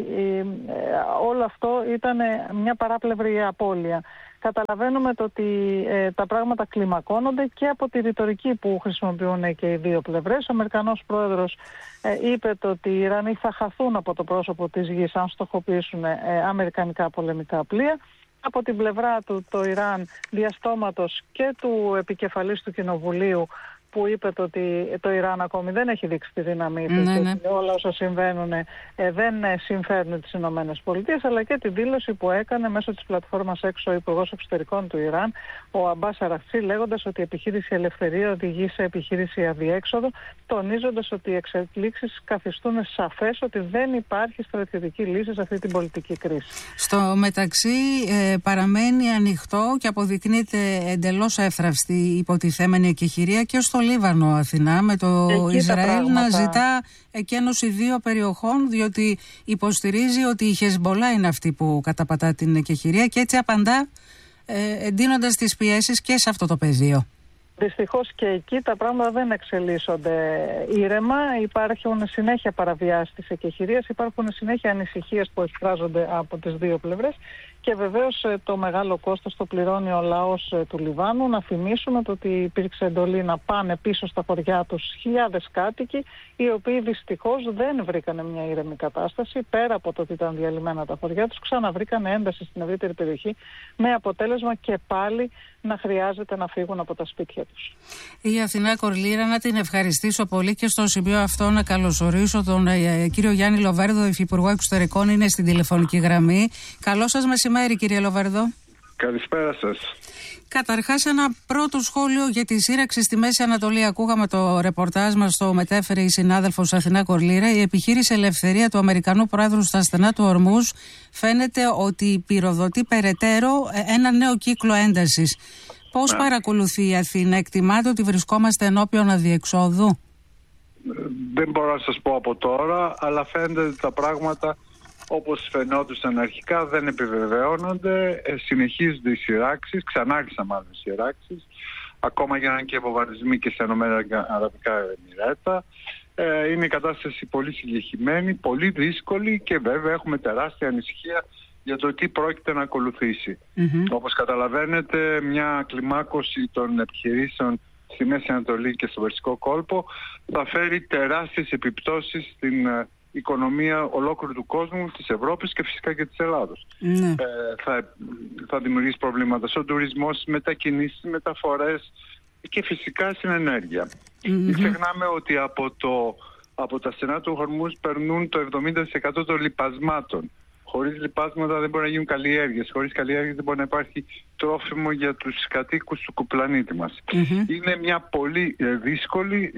όλο αυτό ήταν μια παράπλευρη απώλεια. Καταλαβαίνουμε το ότι τα πράγματα κλιμακώνονται και από τη ρητορική που χρησιμοποιούν και οι δύο πλευρές. Ο Αμερικανός πρόεδρος είπε το ότι οι Ιρανοί θα χαθούν από το πρόσωπο της γης αν στοχοποιήσουν αμερικανικά πολεμικά πλοία. Από την πλευρά του το Ιράν διαστόματος και του επικεφαλής του Κοινοβουλίου που είπε το ότι το Ιράν ακόμη δεν έχει δείξει τη δύναμή του και όλα όσα συμβαίνουν δεν συμφέρουν τις Ηνωμένες Πολιτείες, αλλά και τη δήλωση που έκανε μέσω της πλατφόρμας έξω ο Υπουργός Εξωτερικών του Ιράν, ο Αμπάς Αραχτσί, λέγοντας ότι η επιχείρηση Ελευθερία οδηγεί σε επιχείρηση αδιέξοδο, τονίζοντας ότι οι εξελίξεις καθιστούν σαφές ότι δεν υπάρχει στρατιωτική λύση σε αυτή την πολιτική κρίση. Στο μεταξύ παραμένει ανοιχτό και αποδεικνύεται εντελώς εύθραυστη η υποτιθέμενη εκεχηρία και στο Λίβανο, Αθηνά, με το Ισραήλ να ζητά εκένωση 2 περιοχών, διότι υποστηρίζει ότι η Χεσμπολά είναι αυτή που καταπατά την εκεχηρία και έτσι απαντά εντείνοντας τις πιέσεις και σε αυτό το πεδίο. Δυστυχώς και εκεί τα πράγματα δεν εξελίσσονται ήρεμα. Υπάρχουν συνέχεια παραβιάσεις της εκεχηρίας, υπάρχουν συνέχεια ανησυχίες που εκφράζονται από τις δύο πλευρές και βεβαίως το μεγάλο κόστος το πληρώνει ο λαός του Λιβάνου. Να θυμίσουμε το ότι υπήρξε εντολή να πάνε πίσω στα χωριά τους χιλιάδες κάτοικοι, οι οποίοι δυστυχώς δεν βρήκανε μια ήρεμη κατάσταση. Πέρα από το ότι ήταν διαλυμένα τα χωριά τους, ξαναβρήκανε ένταση στην ευρύτερη περιοχή, με αποτέλεσμα και πάλι να χρειάζεται να φύγουν από τα σπίτια τους. Η Αθηνά Κορλήρα, να την ευχαριστήσω πολύ και στο σημείο αυτό να καλωσορίσω τον κύριο Γιάννη Λοβέρδο, Υφυπουργό Εξωτερικών, είναι στην τηλεφωνική γραμμή. Καλό σας μεσημέρι, κύριε Λοβέρδο. Καλησπέρα σας. Καταρχάς, ένα πρώτο σχόλιο για τη σύραξη στη Μέση Ανατολή. Ακούγαμε το ρεπορτάζ μας, το μετέφερε η συνάδελφος Αθηνά Κορλήρα. Η επιχείρηση Ελευθερία του Αμερικανού Πρόεδρου στα στενά του Ορμούζ φαίνεται ότι πυροδοτεί περαιτέρω ένα νέο κύκλο έντασης. Πώς παρακολουθεί η Αθήνα, εκτιμάται ότι βρισκόμαστε ενώπιον αδιεξόδου? Δεν μπορώ να σας πω από τώρα, αλλά φαίνεται ότι τα πράγματα όπως φαινόντουσαν αρχικά δεν επιβεβαιώνονται, συνεχίζονται οι σειράξεις, ξανάρχισαν μάλλον οι σειράξεις, ακόμα για να είναι και βομβαρδισμοί και σε Ηνωμένα Αραβικά Εμιράτα. Είναι η κατάσταση πολύ συγκεκριμένη, πολύ δύσκολη και βέβαια έχουμε τεράστια ανησυχία για το τι πρόκειται να ακολουθήσει. Όπως καταλαβαίνετε, μια κλιμάκωση των επιχειρήσεων στη Μέση Ανατολή και στο Περσικό κόλπο θα φέρει τεράστιες επιπτώσεις στην οικονομία ολόκληρου του κόσμου, της Ευρώπης και φυσικά και της Ελλάδος. Θα δημιουργήσει προβλήματα στον τουρισμό, στις μετακινήσεις, στις μεταφορές και φυσικά στην ενέργεια. Ξεχνάμε ότι από τα στενά του Ορμούζ περνούν το 70% των λιπασμάτων. Χωρίς λιπάσματα δεν μπορεί να γίνουν καλλιέργειες. Χωρίς καλλιέργειες δεν μπορεί να υπάρχει τρόφιμο για τους κατοίκους του πλανήτη μας. Είναι μια πολύ δύσκολη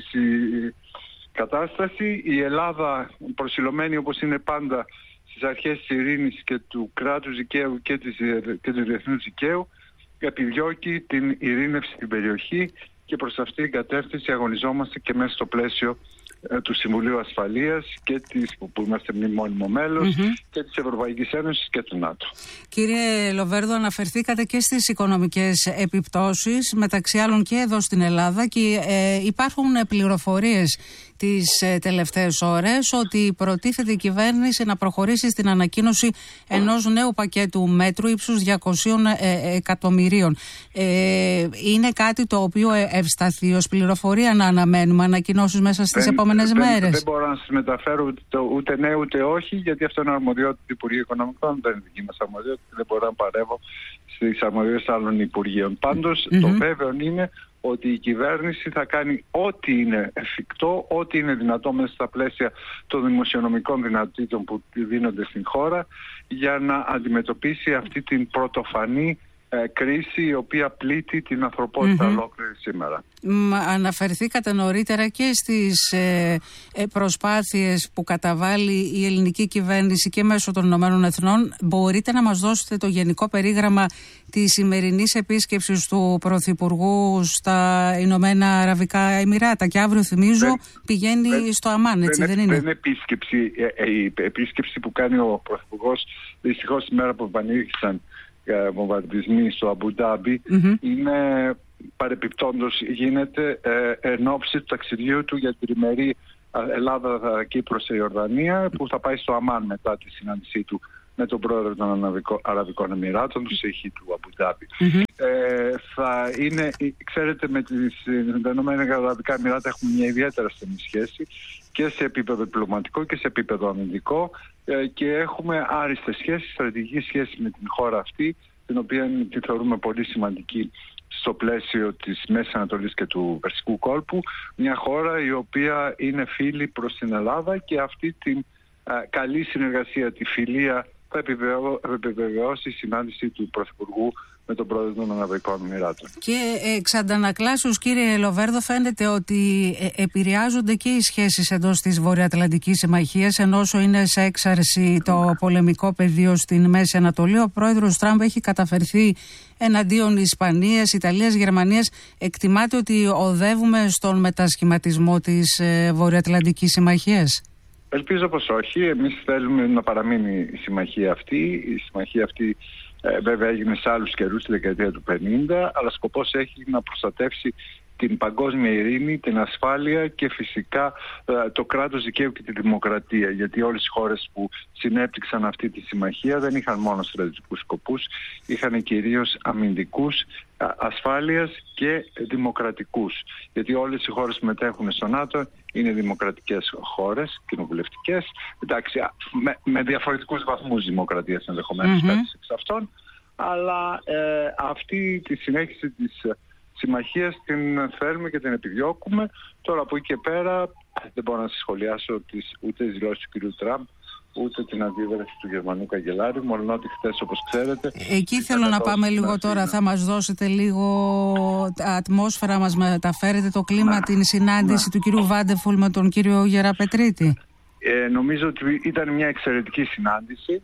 κατάσταση. Η Ελλάδα, προσιλωμένη όπως είναι πάντα στις αρχές της ειρήνης και του κράτους δικαίου και του διεθνούς δικαίου, επιδιώκει την ειρήνευση στην περιοχή και προς αυτή την κατεύθυνση αγωνιζόμαστε και μέσα στο πλαίσιο του Συμβουλίου Ασφαλείας και που είμαστε μόνιμο μέλος και της Ευρωπαϊκής Ένωσης και του ΝΑΤΟ. Κύριε Λοβέρδο, αναφερθήκατε και στις οικονομικές επιπτώσεις, μεταξύ άλλων και εδώ στην Ελλάδα, και υπάρχουν πληροφορίες τις τελευταίες ώρες ότι προτίθεται η κυβέρνηση να προχωρήσει στην ανακοίνωση ενός νέου πακέτου μέτρου ύψους 200 εκατομμυρίων. Είναι κάτι το οποίο ευσταθεί ως πληροφορία να αναμένουμε ανακοινώσεις μέσα στις επόμενες μέρες? Δεν μπορώ να σας μεταφέρω ούτε ναι ούτε όχι, γιατί αυτό είναι αρμοδιότητα του Υπουργείου Οικονομικών, δεν είναι δική μας αρμοδιότητα, δεν μπορώ να παρεύω στις αρμοδιότητες άλλων Υπουργείων. Πάντως το βέβαιο είναι ότι η κυβέρνηση θα κάνει ό,τι είναι εφικτό, ό,τι είναι δυνατό μέσα στα πλαίσια των δημοσιονομικών δυνατοτήτων που δίνονται στην χώρα, για να αντιμετωπίσει αυτή την πρωτοφανή κρίση η οποία πλήττει την ανθρωπότητα ολόκληρη σήμερα. Αναφερθήκατε νωρίτερα και στις προσπάθειες που καταβάλει η ελληνική κυβέρνηση και μέσω των Ηνωμένων Εθνών. Μπορείτε να μας δώσετε το γενικό περίγραμμα της σημερινής επίσκεψης του Πρωθυπουργού στα Ηνωμένα Αραβικά Εμιράτα? Και αύριο, θυμίζω, πηγαίνει στο Αμάν, έτσι δεν είναι? Δεν είναι επίσκεψη. Η επίσκεψη που κάνει ο Πρωθυπουργός, δυστυχώς τη μέρα που επανήλθαν βομβαρδισμοί στο Αμπουντάμπι, είναι παρεπιπτόντως γίνεται εν ώψη του ταξιδιού του για την τριμερή Ελλάδα-Κύπρος-Ιορδανία, που θα πάει στο Αμάν μετά τη συνάντησή του με τον πρόεδρο των Αραβικών Εμιράτων, του Σεϊχή του Αμπουντάμπι. Θα είναι, ξέρετε, με τις Ηνωμένα Αραβικά Εμιράτα έχουμε μια ιδιαίτερα στενή σχέση και σε επίπεδο διπλωματικό και σε επίπεδο αμυντικό, και έχουμε άριστες σχέσεις, στρατηγική σχέση με την χώρα αυτή, την οποία τη θεωρούμε πολύ σημαντική στο πλαίσιο της Μέσης Ανατολής και του Περσικού κόλπου, μια χώρα η οποία είναι φίλη προς την Ελλάδα, και αυτή την καλή συνεργασία, τη φιλία, θα επιβεβαιώσει η συνάντηση του Πρωθυπουργού με τον πρόεδρο των Αραβικών Εμιράτων. Και εξ αντανακλάσεως, κύριε Λοβέρδο, φαίνεται ότι επηρεάζονται και οι σχέσεις εντός της Βορειοατλαντικής Συμμαχίας, ενώ όσο είναι σε έξαρση το πολεμικό πεδίο στην Μέση Ανατολή, ο πρόεδρος Τραμπ έχει καταφερθεί εναντίον Ισπανίας, Ιταλίας, Γερμανίας. Εκτιμάτε ότι οδεύουμε στον μετασχηματισμό της Βορειοατλαντικής Συμμαχίας? Ελπίζω πως όχι. Εμείς θέλουμε να παραμείνει η συμμαχία αυτή. Η συμμαχία αυτή βέβαια έγινε σε άλλους καιρούς, τη δεκαετία του 50, αλλά σκοπός έχει να προστατεύσει την παγκόσμια ειρήνη, την ασφάλεια και φυσικά το κράτος δικαίου και τη δημοκρατία. Γιατί όλες οι χώρες που συνέπτυξαν αυτή τη συμμαχία δεν είχαν μόνο στρατιωτικούς σκοπούς, είχαν κυρίως αμυντικούς, ασφάλειας και δημοκρατικούς. Γιατί όλες οι χώρες που μετέχουν στο ΝΑΤΟ είναι δημοκρατικές χώρες, κοινοβουλευτικές, εντάξει, με διαφορετικούς βαθμούς δημοκρατίας ενδεχομένως κάποιες εξ αυτών, αλλά αυτή τη συνέχιση της συμμαχίας την θέλουμε και την επιδιώκουμε. Τώρα από εκεί και πέρα δεν μπορώ να σας σχολιάσω ούτε τις δηλώσεις του κ. Τραμπ, ούτε την αντίδραση του Γερμανού καγκελάριου, μόνο ότι χθες, όπως ξέρετε... Εκεί θέλω να πάμε λίγο τώρα. Θα μας δώσετε λίγο ατμόσφαιρα, μας μεταφέρετε το κλίμα, την συνάντηση του κ. Βάντεφουλ με τον κ. Γεραπετρίτη? Νομίζω ότι ήταν μια εξαιρετική συνάντηση.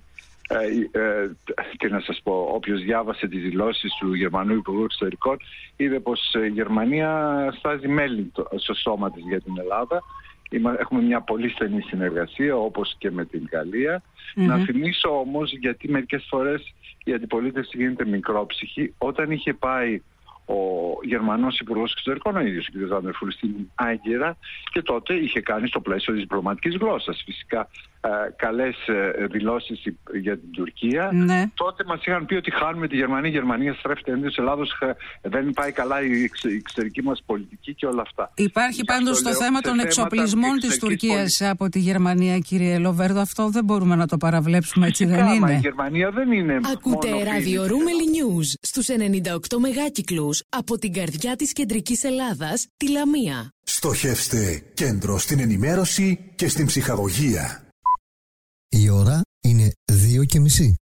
Τι να σας πω, όποιος διάβασε τις δηλώσεις του Γερμανού Υπουργού Εξωτερικών είδε πως η Γερμανία στάζει μέλη στο σώμα της για την Ελλάδα. Έχουμε μια πολύ στενή συνεργασία, όπως και με την Γαλλία. Να θυμίσω όμως, γιατί μερικές φορές η αντιπολίτευση γίνεται μικρόψυχη, όταν είχε πάει ο Γερμανός Υπουργός Εξωτερικών, ο ίδιος ο κ. Βάντεφουλ, στην Άγκυρα, και τότε είχε κάνει στο πλαίσιο της διπλωματικής γλώσσας φυσικά καλές δηλώσεις για την Τουρκία. Τότε μας είχαν πει ότι χάνουμε τη Γερμανία, η Γερμανία στρέφεται εναντίον της Ελλάδος, δεν πάει καλά η εξωτερική μας πολιτική και όλα αυτά. Υπάρχει πάντως το θέμα των εξοπλισμών της Τουρκίας από τη Γερμανία, κύριε Λοβέρδο. Αυτό δεν μπορούμε να το παραβλέψουμε, έτσι δεν είναι? Η Γερμανία δεν είναι. Ακούτε Radio Roomeli News στους 98 μεγάκυκλους από την καρδιά της κεντρικής Ελλάδας, τη Λαμία. Στοχεύστε κέντρο στην ενημέρωση και στην ψυχαγωγία. Η ώρα είναι 2:30.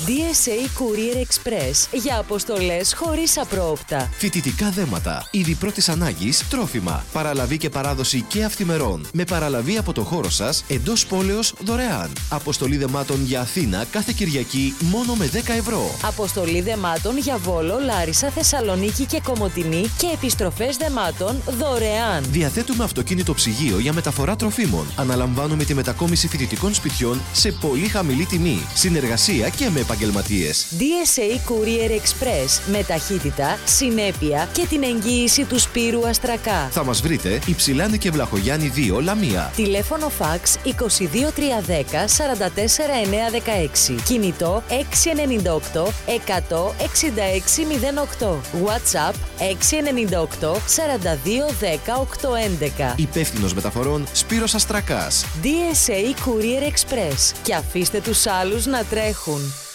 DSA Courier Express για αποστολές χωρίς απρόοπτα. Φοιτητικά δέματα, είδη πρώτης ανάγκης, τρόφιμα, παραλαβή και παράδοση και αυθημερών. Με παραλαβή από το χώρο σας, εντός πόλεως δωρεάν. Αποστολή δεμάτων για Αθήνα κάθε Κυριακή μόνο με 10 ευρώ. Αποστολή δεμάτων για Βόλο, Λάρισα, Θεσσαλονίκη και Κομοτηνή και επιστροφές δεμάτων δωρεάν. Διαθέτουμε αυτοκίνητο ψυγείο για μεταφορά τροφίμων. Αναλαμβάνουμε τη μετακόμιση φοιτητικών σπιτιών σε πολύ χαμηλή τιμή. Συνεργασία και με επαγγελματίες. DSA Courier Express με ταχύτητα, συνέπεια και την εγγύηση του Σπύρου Αστρακά. Θα μας βρείτε Υψηλάνη και Βλαχογιάννη 2 Λαμία. Τηλέφωνο φαξ 22310 44916. Κινητό 698 166 08. WhatsApp 698 42 10 811. Υπεύθυνος μεταφορών Σπύρος Αστρακάς. DSA Courier Express. Και αφήστε τους άλλους να τρέχουν.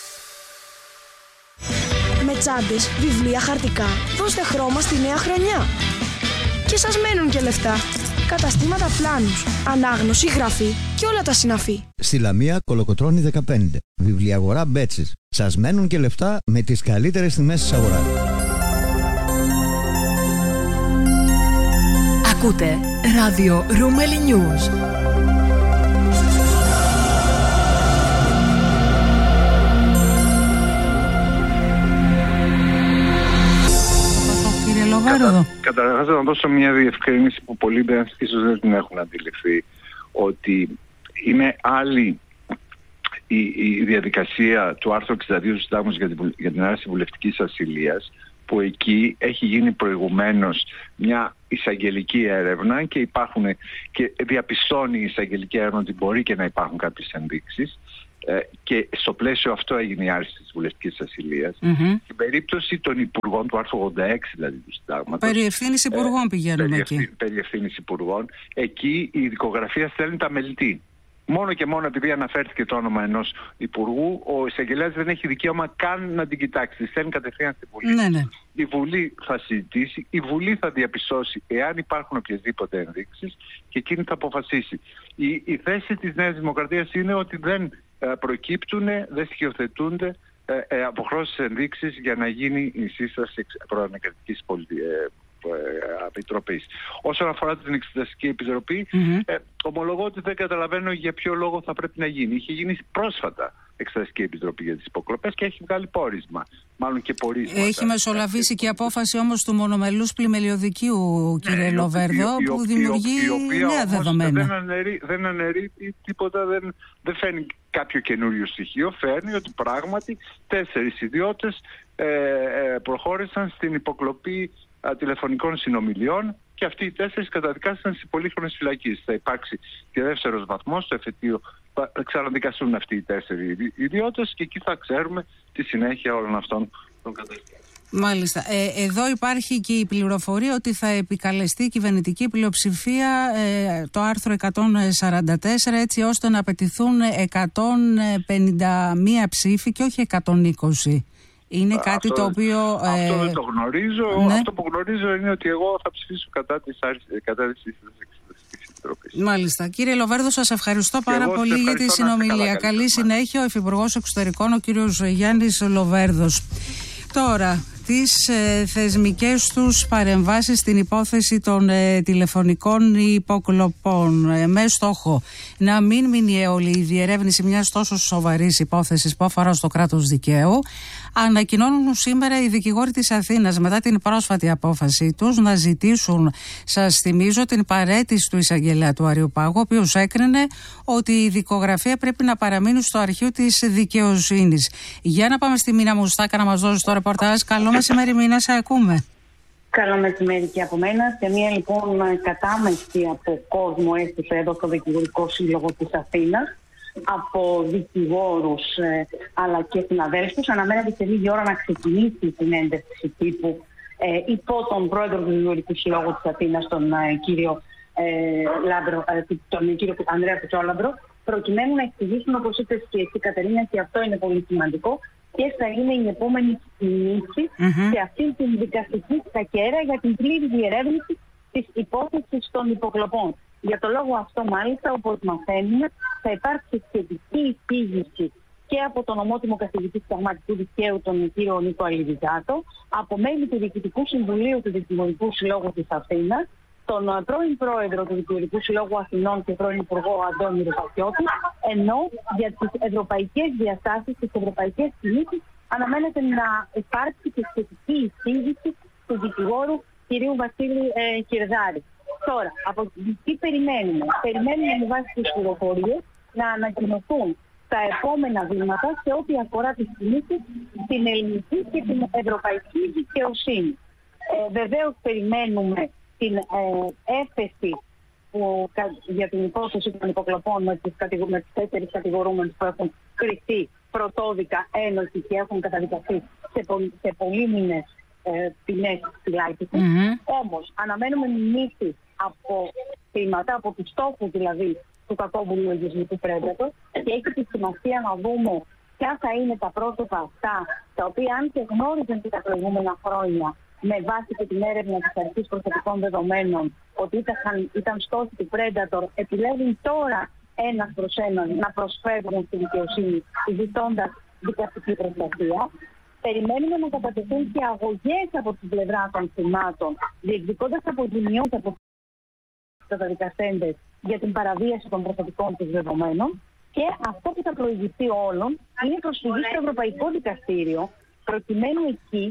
Με τσάντες, βιβλία, χαρτικά, δώστε χρώμα στη νέα χρονιά. Και σας μένουν και λεφτά. Καταστήματα πλάνους, ανάγνωση, γραφή και όλα τα συναφή. Στη Λαμία Κολοκοτρώνη 15. Βιβλιαγορά Μπέτσης. Σας μένουν και λεφτά με τις καλύτερες τιμές της αγοράς. Ακούτε ράδιο Ρούμελι News. Καταρχάς να δώσω μια διευκρίνηση που πολλοί ίσως δεν την έχουν αντιληφθεί, ότι είναι άλλη η διαδικασία του άρθρου 62 του Συντάγματος για την άρση βουλευτικής ασυλίας, που εκεί έχει γίνει προηγουμένως μια εισαγγελική έρευνα και διαπιστώνει η εισαγγελική έρευνα ότι μπορεί και να υπάρχουν κάποιες ενδείξεις. Και στο πλαίσιο αυτό έγινε η άρση της βουλευτικής ασυλίας. Στην περίπτωση των υπουργών του άρθρου 86 δηλαδή του Συντάγματος. Περί ευθύνης υπουργών πηγαίνουμε εκεί. Περί ευθύνης υπουργών. Εκεί η δικογραφία στέλνει τα μελτή. Μόνο και μόνο επειδή αναφέρθηκε το όνομα ενός υπουργού, ο εισαγγελέας δεν έχει δικαίωμα καν να την κοιτάξει. Τη στέλνει κατευθείαν στη Βουλή. Ναι. Η Βουλή θα συζητήσει, η Βουλή θα διαπιστώσει εάν υπάρχουν οποιασδήποτε ενδείξεις και εκείνη θα αποφασίσει. Η θέση της Νέας Δημοκρατίας είναι ότι δεν προκύπτουν, δεν στοιχειοθετούνται αποχρώσεις ενδείξεις για να γίνει η σύσταση προανακριτικής επιτροπής. Όσον αφορά την Εξεταστική Επιτροπή, ομολογώ ότι δεν καταλαβαίνω για ποιο λόγο θα πρέπει να γίνει. Είχε γίνει πρόσφατα Εξεταστική Επιτροπή για τις υποκλοπές και έχει βγάλει πόρισμα. Μάλλον και πορίσματα. Έχει μεσολαβήσει και απόφαση όμως του μονομελούς πλημελιωδικίου, κύριε Λοβέρδο, που δημιουργεί νέα δεδομένα. Δεν αναιρεί τίποτα, δεν φέρνει κάποιο καινούριο στοιχείο. Φέρνει ότι πράγματι 4 ιδιώτες προχώρησαν στην υποκλοπή τηλεφωνικών συνομιλιών και αυτοί οι 4 καταδικάστηκαν σε πολύχρονες φυλακίσεις. Θα υπάρξει και δεύτερος βαθμός στο εφετείο. Θα ξαναδικαστούν αυτοί οι 4 ιδιώτες και εκεί θα ξέρουμε τη συνέχεια όλων αυτών των καταδικασμών. Μάλιστα. Εδώ υπάρχει και η πληροφορία ότι θα επικαλεστεί η κυβερνητική πλειοψηφία το άρθρο 144 έτσι ώστε να απαιτηθούν 151 ψήφοι και όχι 120. Είναι κάτι το οποίο... Αυτό δεν το γνωρίζω. Ναι. Αυτό που γνωρίζω είναι ότι εγώ θα ψηφίσω κατά της Εξεταστικής Επιτροπής. Μάλιστα. Κύριε Λοβέρδο, σας ευχαριστώ πάρα πολύ για τη συνομιλία. Καλή συνέχεια. Ο Υφυπουργός Εξωτερικών, ο κύριος Γιάννης Λοβέρδος. Τώρα, τις θεσμικές τους παρεμβάσεις στην υπόθεση των τηλεφωνικών υποκλοπών με στόχο να μην μείνει αιώλη η διερεύνηση μιας τόσο σοβαρής υπόθεσης που αφορά στο κράτος δικαίου, ανακοινώνουν σήμερα οι δικηγόροι της Αθήνας μετά την πρόσφατη απόφαση τους να ζητήσουν, σας θυμίζω, την παραίτηση του εισαγγελέα του Αριοπάγου, ο οποίος έκρινε ότι η δικογραφία πρέπει να παραμείνει στο αρχείο της δικαιοσύνης. Για να πάμε στη Μίνα Μουστάκα να μας δώσει το ρεπορτάζ. Καλό μεσημέρι, Μίνα, σε ακούμε. Καλό μεσημέρι και από μένα. Σε μια λοιπόν κατάμεση από κόσμο έστησε εδώ στο Δικηγορικό Σύλλογο της Αθήνας, από δικηγόρους αλλά και συναδέλφους. Αναμένεται σε λίγη ώρα να ξεκινήσει η συνέντευξη τύπου υπό τον πρόεδρο του Δικηγορικού Συλλόγου της Αθήνας, τον κύριο Ανδρέα Πουτσόλαμπρο, προκειμένου να εξηγήσουν, όπως είπες και εσύ, Κατερίνα, και αυτό είναι πολύ σημαντικό, ποιες θα είναι η επόμενη κινήση σε αυτήν την δικαστική σκακέρα για την πλήρη διερεύνηση της υπόθεσης των υποκλοπών. Για το λόγο αυτό, μάλιστα, όπως μαθαίνουμε, θα υπάρξει σχετική εισήγηση και από τον ομότιμο καθηγητή συνταγματικού δικαίου, τον κύριο Νίκο Αλιβιζάτο, από μέλη του Διοικητικού Συμβουλίου του Δικηγορικού Συλλόγου της Αθήνας, τον πρώην πρόεδρο του Δικηγορικού Συλλόγου Αθηνών και πρώην υπουργό Αντώνη Ρουφακιώτη, ενώ για τις ευρωπαϊκές διαστάσεις, τις ευρωπαϊκές κινήσεις, αναμένεται να υπάρξει και σχετική εισήγηση του δικηγόρου κυρίου Βασίλη Κυρδάρη. Τώρα, από τι περιμένουμε? Περιμένουμε με βάση τις πληροφορίες να ανακοινωθούν τα επόμενα βήματα σε ό,τι αφορά τις κινήσεις στην ελληνική και την ευρωπαϊκή δικαιοσύνη. Βεβαίως περιμένουμε την έφεση για την υπόθεση των υποκλοπών με τις 4 κατηγορούμενους που έχουν κριθεί πρωτόδικα ένοχοι και έχουν καταδικαστεί σε πολύμηνες ποινές φυλάκισης. Όμως αναμένουμε μηνύσεις από θύματα, από τους στόχους δηλαδή του κακόβουλου λογισμικού Predator, και έχει τη σημασία να δούμε ποια θα είναι τα πρόσωπα αυτά, τα οποία αν και γνώριζαν και τα προηγούμενα χρόνια με βάση και την έρευνα της Αρχής Προσωπικών Δεδομένων ότι ήταν στόχοι του Predator, επιλέγουν τώρα ένας προς έναν να προσφέρουν στη δικαιοσύνη ζητώντας δικαστική προστασία. Περιμένουμε να κατατεθούν και αγωγές από την πλευρά των θυμάτων, διεκδικώντας αποζημιώσεις από τους καταδικαστέντες για την παραβίαση των προσωπικών τους δεδομένων. Και αυτό που θα προηγηθεί όλων είναι προσφυγή στο Ευρωπαϊκό Δικαστήριο, προκειμένου εκεί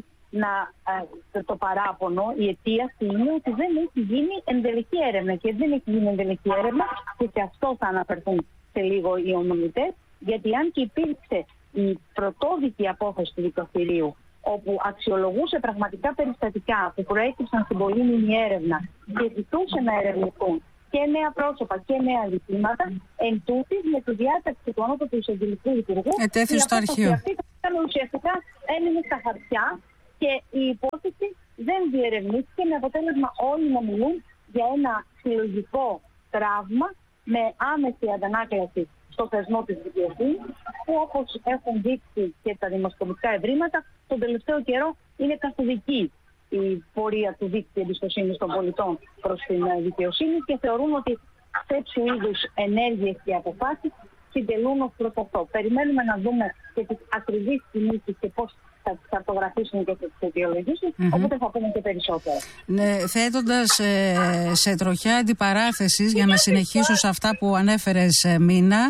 το παράπονο, η αιτία είναι ότι δεν έχει γίνει ενδελεχή έρευνα. Και δεν έχει γίνει ενδελεχή έρευνα, και σε αυτό θα αναφερθούν σε λίγο οι ομιλητές, γιατί αν και υπήρξε η πρωτόδικη απόφαση του δικαστηρίου, όπου αξιολογούσε πραγματικά περιστατικά που προέκυψαν στην πολύμηνη έρευνα και ζητούσε να ερευνηθούν και νέα πρόσωπα και νέα ζητήματα, εν τούτης, με τη διάταξη του ανώτατου εισαγγελικού λειτουργού, ετέθη στο αρχείο. Αυτή ουσιαστικά έμεινε στα χαρτιά και η υπόθεση δεν διερευνήθηκε, με αποτέλεσμα όλοι να μιλούν για ένα συλλογικό τραύμα με άμεση αντανάκλαση στο θεσμό της δικαιοσύνης, που όπως έχουν δείξει και τα δημοσκοπικά ευρήματα, τον τελευταίο καιρό είναι καθοδική η πορεία του δίκτυου εμπιστοσύνης των πολιτών προς την δικαιοσύνη, και θεωρούν ότι τέτοιου είδους ενέργειες και αποφάσεις συντελούν ως προς αυτό. Περιμένουμε να δούμε και τις ακριβείς κινήσεις και πώς θα τις χαρτογραφήσουν και θα τις αιτιολογήσουν, οπότε θα πούμε και περισσότερα. Ναι, θέτοντας σε τροχιά αντιπαράθεσης, για να συνεχίσω σε αυτά που ανέφερες, Μίνα,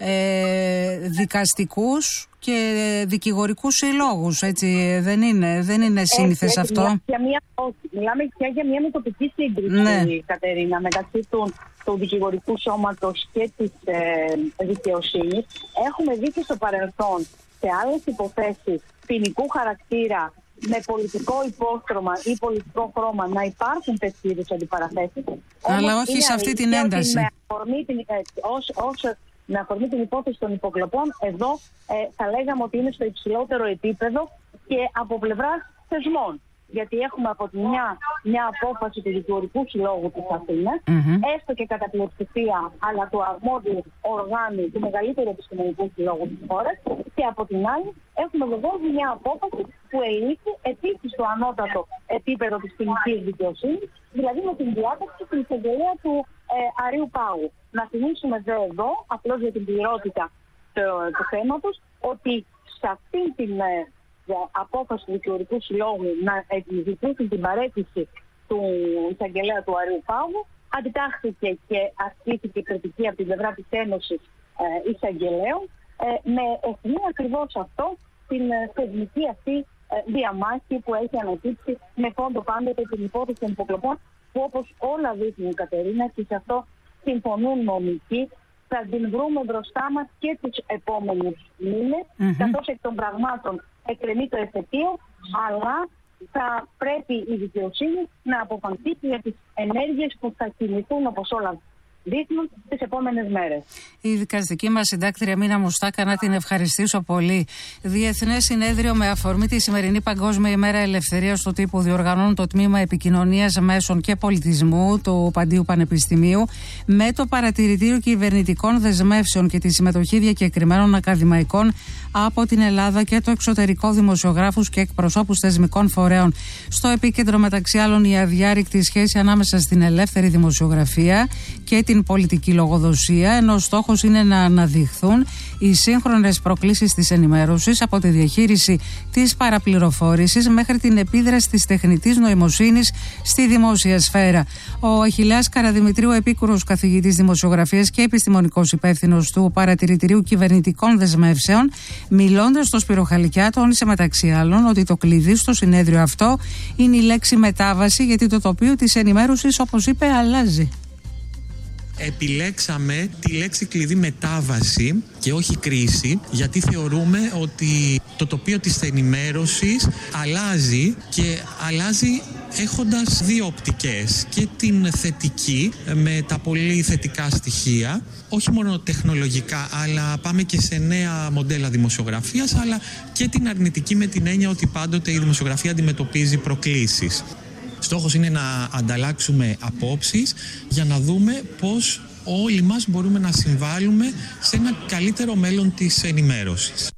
δικαστικούς και δικηγορικούς συλλόγους, έτσι δεν είναι σύνηθες αυτό? Μιλάμε πια για μια μετοπική σύγκριση, Κατερίνα, μεταξύ του δικηγορικού σώματος και της δικαιοσύνης. Έχουμε δει και στο παρελθόν σε άλλες υποθέσεις ποινικού χαρακτήρα με πολιτικό υπόστρωμα ή πολιτικό χρώμα να υπάρχουν τέτοιου είδους αντιπαραθέσεις. Αλλά όχι σε αυτή την ένταση. Με αφορμή την υπόθεση των υποκλοπών, εδώ θα λέγαμε ότι είναι στο υψηλότερο επίπεδο και από πλευράς θεσμών. Γιατί έχουμε από τη μια απόφαση του Δικηγορικού Συλλόγου της Αθήνας, έστω και κατά πλειοψηφία, αλλά του αρμόδιου οργάνου του μεγαλύτερου επιστημονικού συλλόγου της χώρας, και από την άλλη έχουμε βεβαίως μια απόφαση που ελήφθη επίσης στο ανώτατο επίπεδο της ποινικής δικαιοσύνης, δηλαδή με την διάταξη στην εισαγγελέα του Αρείου Πάγου. Να θυμίσουμε εδώ, απλώς για την πληρότητα του θέματος, ότι σε αυτή την απόφαση του Δικηγορικού Συλλόγου να ζητήσουν την παραίτηση του εισαγγελέα του Αρείου Πάγου, αντιτάχθηκε και ασκήθηκε κριτική από την πλευρά της Ένωσης Εισαγγελέων, με ευθύνη ακριβώς αυτό την θεσμική αυτή διαμάχη που έχει αναπτύξει με φόντο πάντοτε την υπόθεση των υποκλοπών, που όπως όλα δείχνουν, Κατερίνα, και σε αυτό συμφωνούν νομικοί, θα την βρούμε μπροστά μας και τους επόμενους μήνες, καθώς εκ των πραγμάτων εκκρεμεί το εφετείο, αλλά θα πρέπει η δικαιοσύνη να αποφανθεί για τις ενέργειες που θα κινηθούν, όπως όλα δείχνουν, τις επόμενες μέρες. Η δικαστική μας συντάκτρια Μίνα Μουστάκα, να την ευχαριστήσω πολύ. Διεθνές συνέδριο με αφορμή τη σημερινή Παγκόσμια ημέρα ελευθερίας του τύπου διοργανώνουν το Τμήμα Επικοινωνίας Μέσων και Πολιτισμού του Παντίου Πανεπιστημίου, με το Παρατηρητήριο Κυβερνητικών Δεσμεύσεων και τη συμμετοχή διακεκριμένων ακαδημαϊκών από την Ελλάδα και το εξωτερικό, δημοσιογράφους και εκπροσώπους θεσμικών φορέων. Στο επίκεντρο, μεταξύ άλλων, η αδιάρρηκτη σχέση ανάμεσα στην ελεύθερη δημοσιογραφία και την πολιτική λογοδοσία, ενώ στόχος είναι να αναδειχθούν οι σύγχρονες προκλήσεις της ενημέρωσης, από τη διαχείριση της παραπληροφόρησης μέχρι την επίδραση της τεχνητής νοημοσύνης στη δημόσια σφαίρα. Ο Αχιλλέας Καραδημητρίου, επίκουρος καθηγητής δημοσιογραφίας και επιστημονικός υπεύθυνος του Παρατηρητηρίου Κυβερνητικών Δεσμεύσεων, μιλώντας στο Σπύρο Χαλικιά, τόνισε μεταξύ άλλων ότι το κλειδί στο συνέδριο αυτό είναι η λέξη μετάβαση, γιατί το τοπίο της ενημέρωσης, όπως είπε, αλλάζει. Επιλέξαμε τη λέξη κλειδί μετάβαση και όχι κρίση, γιατί θεωρούμε ότι το τοπίο της ενημέρωσης αλλάζει και αλλάζει έχοντας δύο οπτικές, και την θετική με τα πολύ θετικά στοιχεία, όχι μόνο τεχνολογικά, αλλά πάμε και σε νέα μοντέλα δημοσιογραφίας, αλλά και την αρνητική με την έννοια ότι πάντοτε η δημοσιογραφία αντιμετωπίζει προκλήσεις. Στόχος είναι να ανταλλάξουμε απόψεις για να δούμε πώς όλοι μας μπορούμε να συμβάλλουμε σε ένα καλύτερο μέλλον της ενημέρωσης.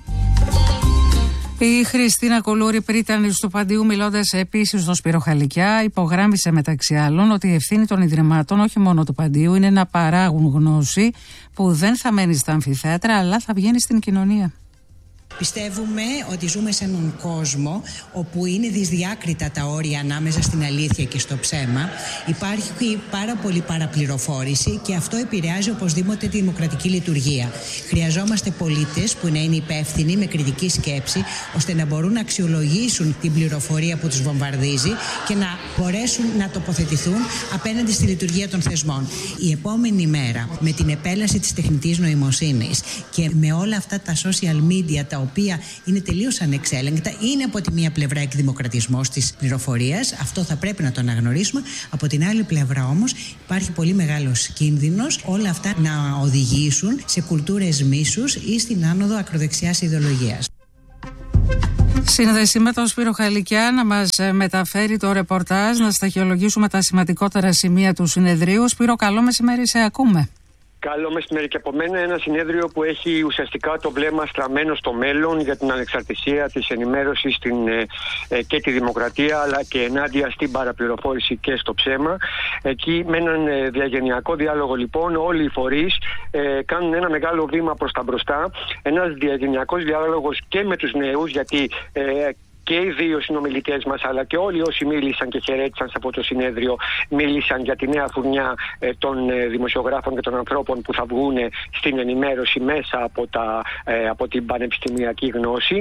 Η Χριστίνα Κουλούρη, πρίτανης του Παντίου, μιλώντας επίσης στο Σπύρο Χαλικιά, υπογράμμισε μεταξύ άλλων ότι η ευθύνη των ιδρυμάτων, όχι μόνο του Παντίου, είναι να παράγουν γνώση που δεν θα μένει στα αμφιθέατρα, αλλά θα βγαίνει στην κοινωνία. Πιστεύουμε ότι ζούμε σε έναν κόσμο όπου είναι δυσδιάκριτα τα όρια ανάμεσα στην αλήθεια και στο ψέμα. Υπάρχει πάρα πολύ παραπληροφόρηση και αυτό επηρεάζει οπωσδήποτε τη δημοκρατική λειτουργία. Χρειαζόμαστε πολίτες που να είναι υπεύθυνοι, με κριτική σκέψη, ώστε να μπορούν να αξιολογήσουν την πληροφορία που τους βομβαρδίζει και να μπορέσουν να τοποθετηθούν απέναντι στη λειτουργία των θεσμών. Η επόμενη μέρα, με την επέλαση της τεχνητής νοημοσύνης και με όλα αυτά τα social media, τα οποία είναι τελείως ανεξέλεγκτα, είναι από τη μία πλευρά εκδημοκρατισμός της πληροφορίας, αυτό θα πρέπει να το αναγνωρίσουμε. Από την άλλη πλευρά όμως υπάρχει πολύ μεγάλος κίνδυνος όλα αυτά να οδηγήσουν σε κουλτούρες μίσους ή στην άνοδο ακροδεξιάς ιδεολογίας. Σύνδεση με τον Σπύρο Χαλικιά να μας μεταφέρει το ρεπορτάζ, να σταχυολογήσουμε τα σημαντικότερα σημεία του συνεδρίου. Σπύρο, καλό μεσημέρι, σε ακούμε. Καλό μεσημέρι και από μένα. Ένα συνέδριο που έχει ουσιαστικά το βλέμμα στραμμένο στο μέλλον για την ανεξαρτησία της ενημέρωσης και τη δημοκρατία, αλλά και ενάντια στην παραπληροφόρηση και στο ψέμα. Εκεί με έναν διαγενειακό διάλογο λοιπόν όλοι οι φορείς κάνουν ένα μεγάλο βήμα προς τα μπροστά. Ένας διαγενειακός διάλογος και με τους νέους, γιατί και οι δύο συνομιλητές μας, αλλά και όλοι όσοι μίλησαν και χαιρέτησαν σε αυτό το συνέδριο, μίλησαν για τη νέα φουρνιά των δημοσιογράφων και των ανθρώπων που θα βγουν στην ενημέρωση μέσα από την πανεπιστημιακή γνώση.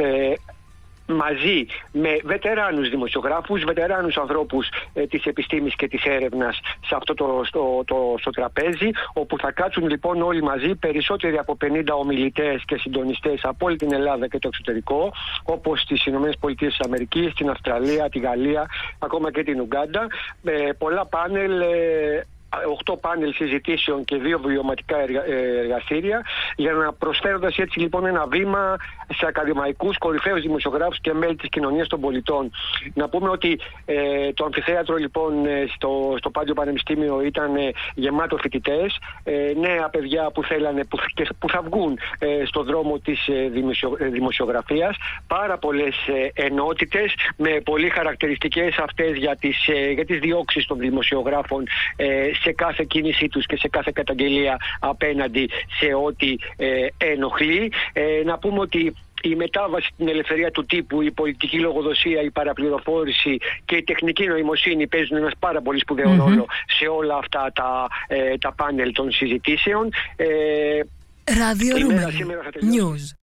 Μαζί με βετεράνους δημοσιογράφους, βετεράνους ανθρώπους της επιστήμης και της έρευνας σε αυτό στο τραπέζι, όπου θα κάτσουν λοιπόν όλοι μαζί περισσότεροι από 50 ομιλητές και συντονιστές από όλη την Ελλάδα και το εξωτερικό, όπως στις ΗΠΑ, την Αυστραλία, τη Γαλλία, ακόμα και την Ουγκάντα. Πολλά πάνελ, 8 πάνελ συζητήσεων και 2 βιωματικά εργαστήρια, για να προσφέροντας έτσι λοιπόν ένα βήμα σε ακαδημαϊκούς, κορυφαίους δημοσιογράφους και μέλη της κοινωνίας των πολιτών. Να πούμε ότι το αμφιθέατρο λοιπόν στο Πάντιο Πανεπιστήμιο ήταν γεμάτο φοιτητές, νέα παιδιά που θέλανε, που θα βγουν στο δρόμο της δημοσιογραφίας, πάρα πολλές ενότητες με πολύ χαρακτηριστικές αυτές για τις διώξεις των δημοσιογράφων σε κάθε κίνησή τους και σε κάθε καταγγελία απέναντι σε ό,τι ενοχλεί. Να πούμε ότι η μετάβαση στην ελευθερία του τύπου, η πολιτική λογοδοσία, η παραπληροφόρηση και η τεχνική νοημοσύνη παίζουν ένας πάρα πολύ σπουδαίο ρόλο σε όλα αυτά τα πάνελ των συζητήσεων. Ράδιο Ρούμελι News.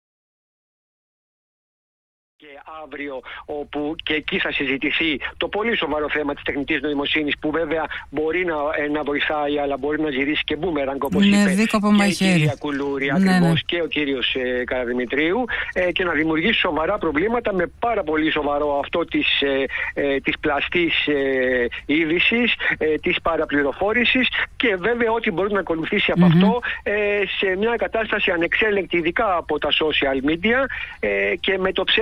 Και αύριο, όπου και εκεί θα συζητηθεί το πολύ σοβαρό θέμα της τεχνητής νοημοσύνης, που βέβαια μπορεί να βοηθάει, αλλά μπορεί να γυρίσει και μπούμεραγκ, όπως είπε και η κυρία Κουλούρη, ακριβώς, και ο κύριος Καραδημητρίου, και να δημιουργήσει σοβαρά προβλήματα με πάρα πολύ σοβαρό αυτό της πλαστής είδησης, της παραπληροφόρησης, και βέβαια ό,τι μπορεί να ακολουθήσει από αυτό σε μια κατάσταση ανεξέλεγκτη, ειδικά από τα social media, και με το ψέμα να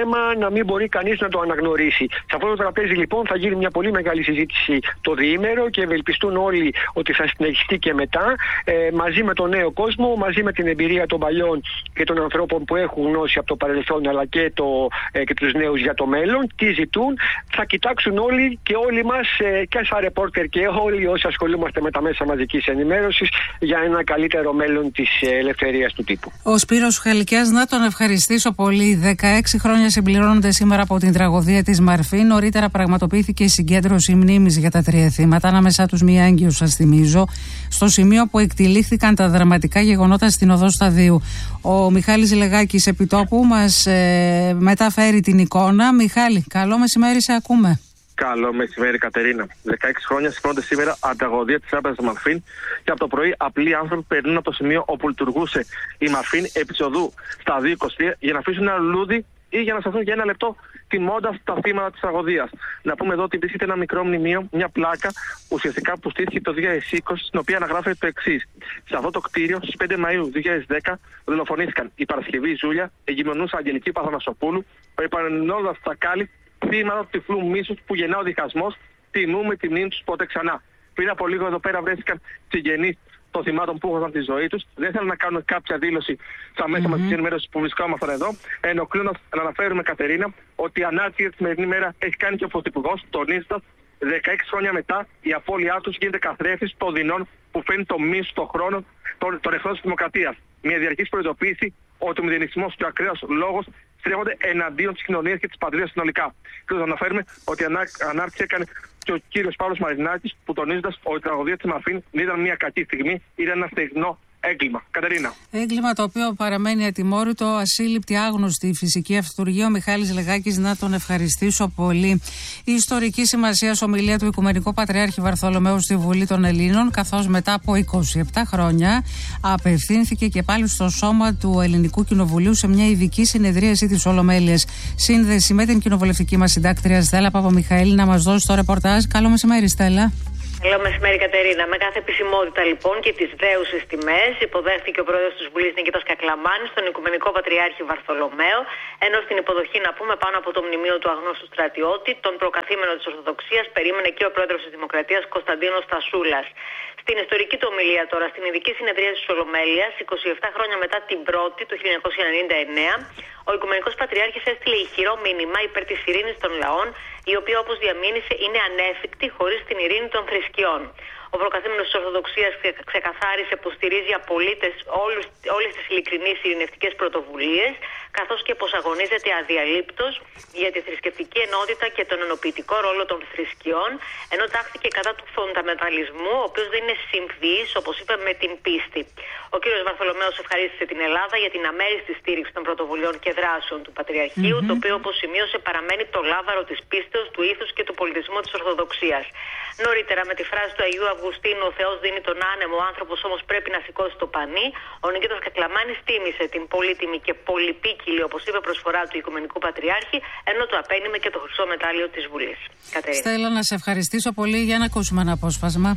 να μην μπορεί κανείς να το αναγνωρίσει. Σε αυτό το τραπέζι λοιπόν θα γίνει μια πολύ μεγάλη συζήτηση το διήμερο και ευελπιστούν όλοι ότι θα συνεχιστεί και μετά, μαζί με τον νέο κόσμο, μαζί με την εμπειρία των παλιών και των ανθρώπων που έχουν γνώση από το παρελθόν, αλλά και τους νέους για το μέλλον. Τι ζητούν, θα κοιτάξουν όλοι και όλοι μας, και σαν ρεπόρτερ και όλοι όσοι ασχολούμαστε με τα μέσα μαζικής ενημέρωσης, για ένα καλύτερο μέλλον της ελευθερίας του τύπου. Ο Σπύρος Χαλκιάς, να τον ευχαριστήσω πολύ. 16 χρόνια συμπληρώνονται σήμερα από την τραγωδία της Μαρφή. Νωρίτερα πραγματοποιήθηκε η συγκέντρωση μνήμης για τα 3 θύματα. Ανάμεσά τους μία έγκυο, σας θυμίζω, στο σημείο που εκτυλίχθηκαν τα δραματικά γεγονότα στην οδό Σταδίου. Ο Μιχάλης Λεγάκης επιτόπου μας μεταφέρει την εικόνα. Μιχάλη, καλό μεσημέρι, σε ακούμε. Καλό μεσημέρι, Κατερίνα. 16 χρόνια συμπληρώνεται σήμερα ανταγωδία της τράπεζας Μαρφίν και από το πρωί απλοί άνθρωποι περνούν από το σημείο όπου λειτουργούσε η Μαρφίν επί οδού Σταδίου 23 για να αφήσουν ένα λουλούδι ή για να σταθούν για ένα λεπτό τιμώντας τα θύματα της τραγωδίας. Να πούμε εδώ ότι υπήρχε ένα μικρό μνημείο, μια πλάκα ουσιαστικά που στήθηκε το 2020, στην οποία αναγράφεται το εξής. Σε αυτό το κτίριο στις 5 Μαΐου 2010 δολοφονήθηκαν η Παρασκευή Ζούλια, εγκυμονούσα Αγγελική Παθανασοπούλου, περιπανενώντας τα κάλλη θύματα του τυφλού μίσους που γεννά ο διχασμός. Τιμούμε τη μνήμη τους ποτέ ξανά. Πριν από λίγο εδώ πέρα βρέθηκαν συγγενείς των θυμάτων που έχασαν τη ζωή τους. Δεν θέλουν να κάνουν κάποια δήλωση στα μέσα μαζικής ενημέρωσης που βρισκόμασταν εδώ. Ενώ κλείνοντας, να αναφέρουμε, Κατερίνα, ότι η ανάρτηση για τη σημερινή μέρα έχει κάνει και ο Πρωθυπουργός, τονίζοντας 16 χρόνια μετά η απώλειά τους γίνεται καθρέφτης των δεινών που φέρνει το μίσος στον χρόνο των εχθρών της δημοκρατίας. Μια διαρκής προειδοποίηση ότι ο μηδενισμός και ο ακραίος λόγος στρέφονται εναντίον της κοινωνίας και της πατρίδας συνολικά. Και να αναφέρουμε ότι η ανάρτηση έκανε και ο κύριος Παύλος Μαρινάκης, που τονίζοντας ότι η τραγωδία της Μαρφίν δεν ήταν μια κακή στιγμή, ήταν ένα στεγνό έγκλημα. Κατερίνα. Έγκλημα το οποίο παραμένει ατιμόρυτο, ασύλληπτη, άγνωστη φυσική αυτουργία. Ο Μιχάλης Λεγάκης, να τον ευχαριστήσω πολύ. Η ιστορική σημασία ομιλία του Οικουμενικού Πατριάρχη Βαρθολομαίου στη Βουλή των Ελλήνων, καθώς μετά από 27 χρόνια απευθύνθηκε και πάλι στο σώμα του Ελληνικού Κοινοβουλίου σε μια ειδική συνεδρίαση της Ολομέλειας. Σύνδεση με την κοινοβουλευτική μας συντάκτρια Στέλλα Παπαμιχαήλ να μας δώσει το ρεπορτάζ. Καλό μεσημέρι, Στέλλα. Καλό μεσημέρι, Κατερίνα. Με κάθε επισημότητα λοιπόν και τις δέουσες τιμές υποδέχθηκε ο πρόεδρος της Βουλής Νικήτας Κακλαμάνης στον Οικουμενικό Πατριάρχη Βαρθολομαίο, ενώ στην υποδοχή, να πούμε, πάνω από το μνημείο του αγνώστου στρατιώτη, τον προκαθήμενο της Ορθοδοξίας, περίμενε και ο πρόεδρος της Δημοκρατίας Κωνσταντίνος Τασούλας. Στην ιστορική του ομιλία τώρα, στην ειδική συνεδρία της Ολομέλειας, 27 χρόνια μετά την πρώτη, το 1999, ο Οικουμενικός Πατριάρχης έστειλε ηχηρό μήνυμα υπέρ της ειρήνης των λαών, η οποία, όπως διαμήνυσε, είναι ανέφικτη χωρίς την ειρήνη των θρησκειών. Ο προκαθήμενος της Ορθοδοξίας ξεκαθάρισε πως στηρίζει απολύτες όλες τις ειλικρινείς ειρηνευτικές πρωτοβουλίες, καθώς και πως αγωνίζεται αδιαλείπτως για τη θρησκευτική ενότητα και τον ενοποιητικό ρόλο των θρησκειών, ενώ τάχθηκε κατά του φονταμεταλισμού, ο οποίος δεν είναι συμφυής, όπως είπε, με την πίστη. Ο κ. Βαρθολομαίος ευχαρίστησε την Ελλάδα για την αμέριστη στήριξη των πρωτοβουλειών και δράσεων του Πατριαρχείου, το οποίο, όπως σημείωσε, παραμένει το λάβαρο της πίστεως, του ήθους και του πολιτισμού της Ορθοδοξίας. Νωρίτερα, με τη φράση του Αγίου Αυγουστίνου, ο Θεός δίνει τον άνεμο, ο άνθρωπος όμως πρέπει να σηκώσει το πανί, ο Νικήτας Κακλαμάνης τίμησε την πολύτιμη και πολυπίκυλη, όπως είπε, προσφορά του Οικουμενικού Πατριάρχη, ενώ του απένιμε και το χρυσό μετάλλιο της Βουλής. Κατερίνα. Στέλλα, να σε ευχαριστήσω πολύ. Για να ακούσουμε ένα απόσπασμα.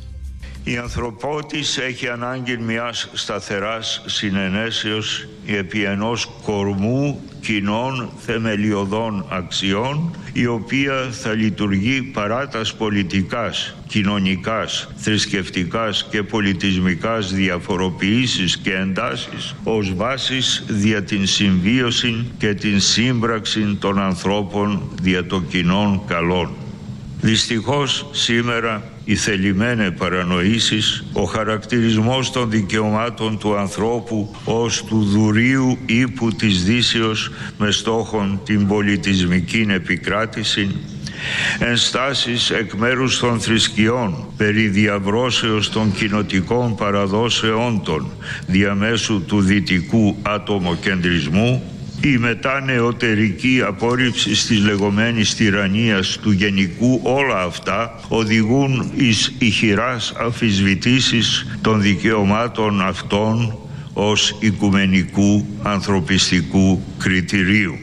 Η ανθρωπότης έχει ανάγκη μιας σταθεράς συνενέσεως επί ενός κορμού κοινών θεμελιωδών αξιών, η οποία θα λειτουργεί παρά τας πολιτικάς, κοινωνικάς, θρησκευτικάς και πολιτισμικάς διαφοροποιήσεις και εντάσεις ως βάσεις δια την συμβίωση και την σύμπραξη των ανθρώπων δια των κοινών καλών. Δυστυχώς σήμερα οι θελημένε παρανοήσεις, ο χαρακτηρισμός των δικαιωμάτων του ανθρώπου ως του δουρίου ύπου της Δύσεως με στόχον την πολιτισμική επικράτηση, ενστάσεις εκ μέρους των θρησκειών περί διαβρώσεως των κοινοτικών παραδόσεών των διαμέσου του δυτικού ατομοκεντρισμού, η μετά νεωτερική απόρριψη της λεγόμενης τυραννίας του γενικού, όλα αυτά οδηγούν εις ηχηράς αμφισβητήσεις των δικαιωμάτων αυτών ως οικουμενικού ανθρωπιστικού κριτηρίου.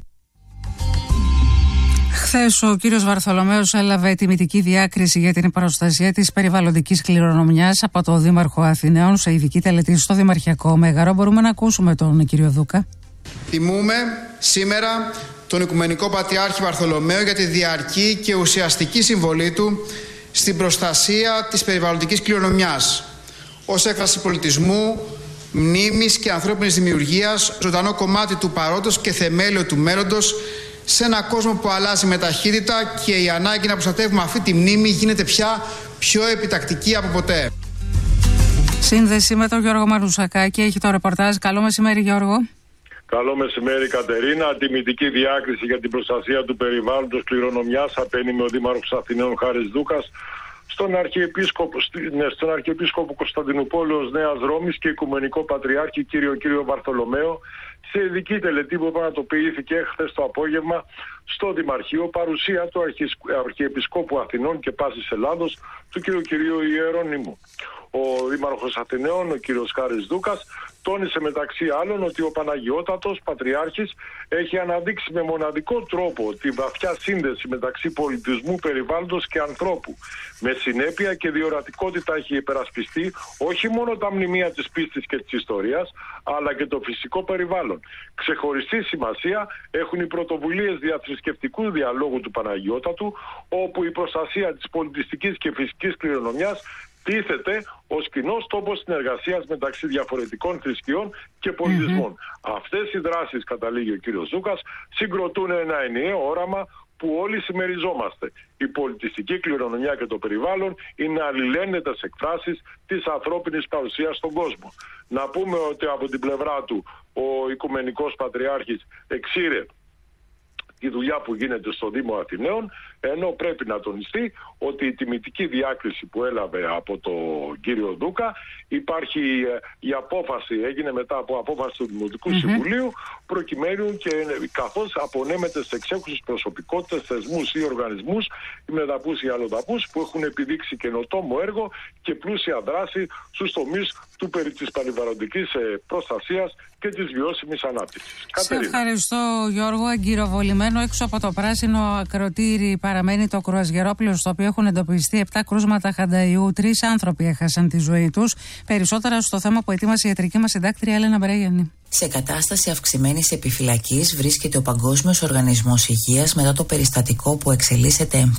Χθες ο κύριος Βαρθολομαίος έλαβε τιμητική διάκριση για την προστασία της περιβαλλοντικής κληρονομιάς από το Δήμαρχο Αθηναίων σε ειδική τελετή στο Δημαρχιακό Μέγαρο. Μπορούμε να ακούσουμε τον κύριο Δούκα. Τιμούμε σήμερα τον Οικουμενικό Πατριάρχη Βαρθολομαίο για τη διαρκή και ουσιαστική συμβολή του στην προστασία της περιβαλλοντικής κληρονομιάς ως έκφραση πολιτισμού, μνήμης και ανθρώπινης δημιουργίας, ζωντανό κομμάτι του παρόντος και θεμέλιο του μέλλοντος, σε ένα κόσμο που αλλάζει με ταχύτητα και η ανάγκη να προστατεύουμε αυτή τη μνήμη γίνεται πια πιο επιτακτική από ποτέ. Σύνδεση με τον Γιώργο Μαρουσακάκη έχει το ρεπορτάζ. Καλό μεσημέρι, Γιώργο. Καλό μεσημέρι, Κατερίνα. Τιμητική διάκριση για την προστασία του περιβάλλοντος κληρονομιάς απένιμε ο Δήμαρχος Αθηναίων Χάρης Δούκας στον Αρχιεπίσκοπο Κωνσταντινούπολεως Νέας Ρώμης και Οικουμενικό Πατριάρχη κύριο Βαρθολομαίο, σε ειδική τελετή που πραγματοποιήθηκε χθες το απόγευμα στο Δημαρχείο, παρουσία του Αρχιεπισκόπου Αθηνών και Πάσης Ελλάδος, του κυρίου Ιερώνυμου. Ο Δήμαρχος Αθηναίων, ο κύριος Χάρης Δούκας, τόνισε μεταξύ άλλων ότι ο Παναγιώτατος Πατριάρχης έχει αναδείξει με μοναδικό τρόπο τη βαθιά σύνδεση μεταξύ πολιτισμού, περιβάλλοντος και ανθρώπου. Με συνέπεια και διορατικότητα έχει υπερασπιστεί όχι μόνο τα μνημεία της πίστης και της ιστορίας, αλλά και το φυσικό περιβάλλον. Ξεχωριστή σημασία έχουν οι πρωτοβουλίες διαθρησκευτικού διαλόγου του Παναγιώτατου, όπου η προστασία της πολιτιστικής και φυσικής κληρονομιάς τίθεται ως κοινός τόπος συνεργασίας μεταξύ διαφορετικών θρησκειών και πολιτισμών. Αυτές οι δράσεις, καταλήγει ο κύριος Δούκας, συγκροτούν ένα ενιαίο όραμα που όλοι συμμεριζόμαστε. Η πολιτιστική κληρονομιά και το περιβάλλον είναι αλληλένδετες εκφράσεις της ανθρώπινης παρουσίας στον κόσμο. Να πούμε ότι από την πλευρά του ο Οικουμενικός Πατριάρχης εξήρε η δουλειά που γίνεται στο Δήμο Αθηναίων, ενώ πρέπει να τονιστεί ότι η τιμητική διάκριση που έλαβε από τον κύριο Δούκα, υπάρχει η απόφαση, έγινε μετά από απόφαση του Δημοτικού Συμβουλίου, προκειμένου και καθώς απονέμεται σε εξέχουσες προσωπικότητες, θεσμούς ή οργανισμούς, οι μεταπούς ή αλλοδαπούς, που έχουν επιδείξει καινοτόμο έργο και πλούσια δράση στους τομείς της περιβαλλοντικής προστασίας και της βιώσιμης ανάπτυξης. Σε ευχαριστώ, Γιώργο. Εγκυροβολημένο έξω από το πράσινο ακροτήρι παραμένει το κρουαζιερόπλαιο, στο οποίο έχουν εντοπιστεί 7 κρούσματα χανταϊού. 3 άνθρωποι έχασαν τη ζωή τους. Περισσότερα στο θέμα που ετοίμασε η ιατρική μας συντάκτρια Έλενα Μπρέγιανη. Σε κατάσταση αυξημένης επιφυλακής βρίσκεται ο Παγκόσμιος Οργανισμός Υγείας μετά το περιστατικό που εξελίσσεται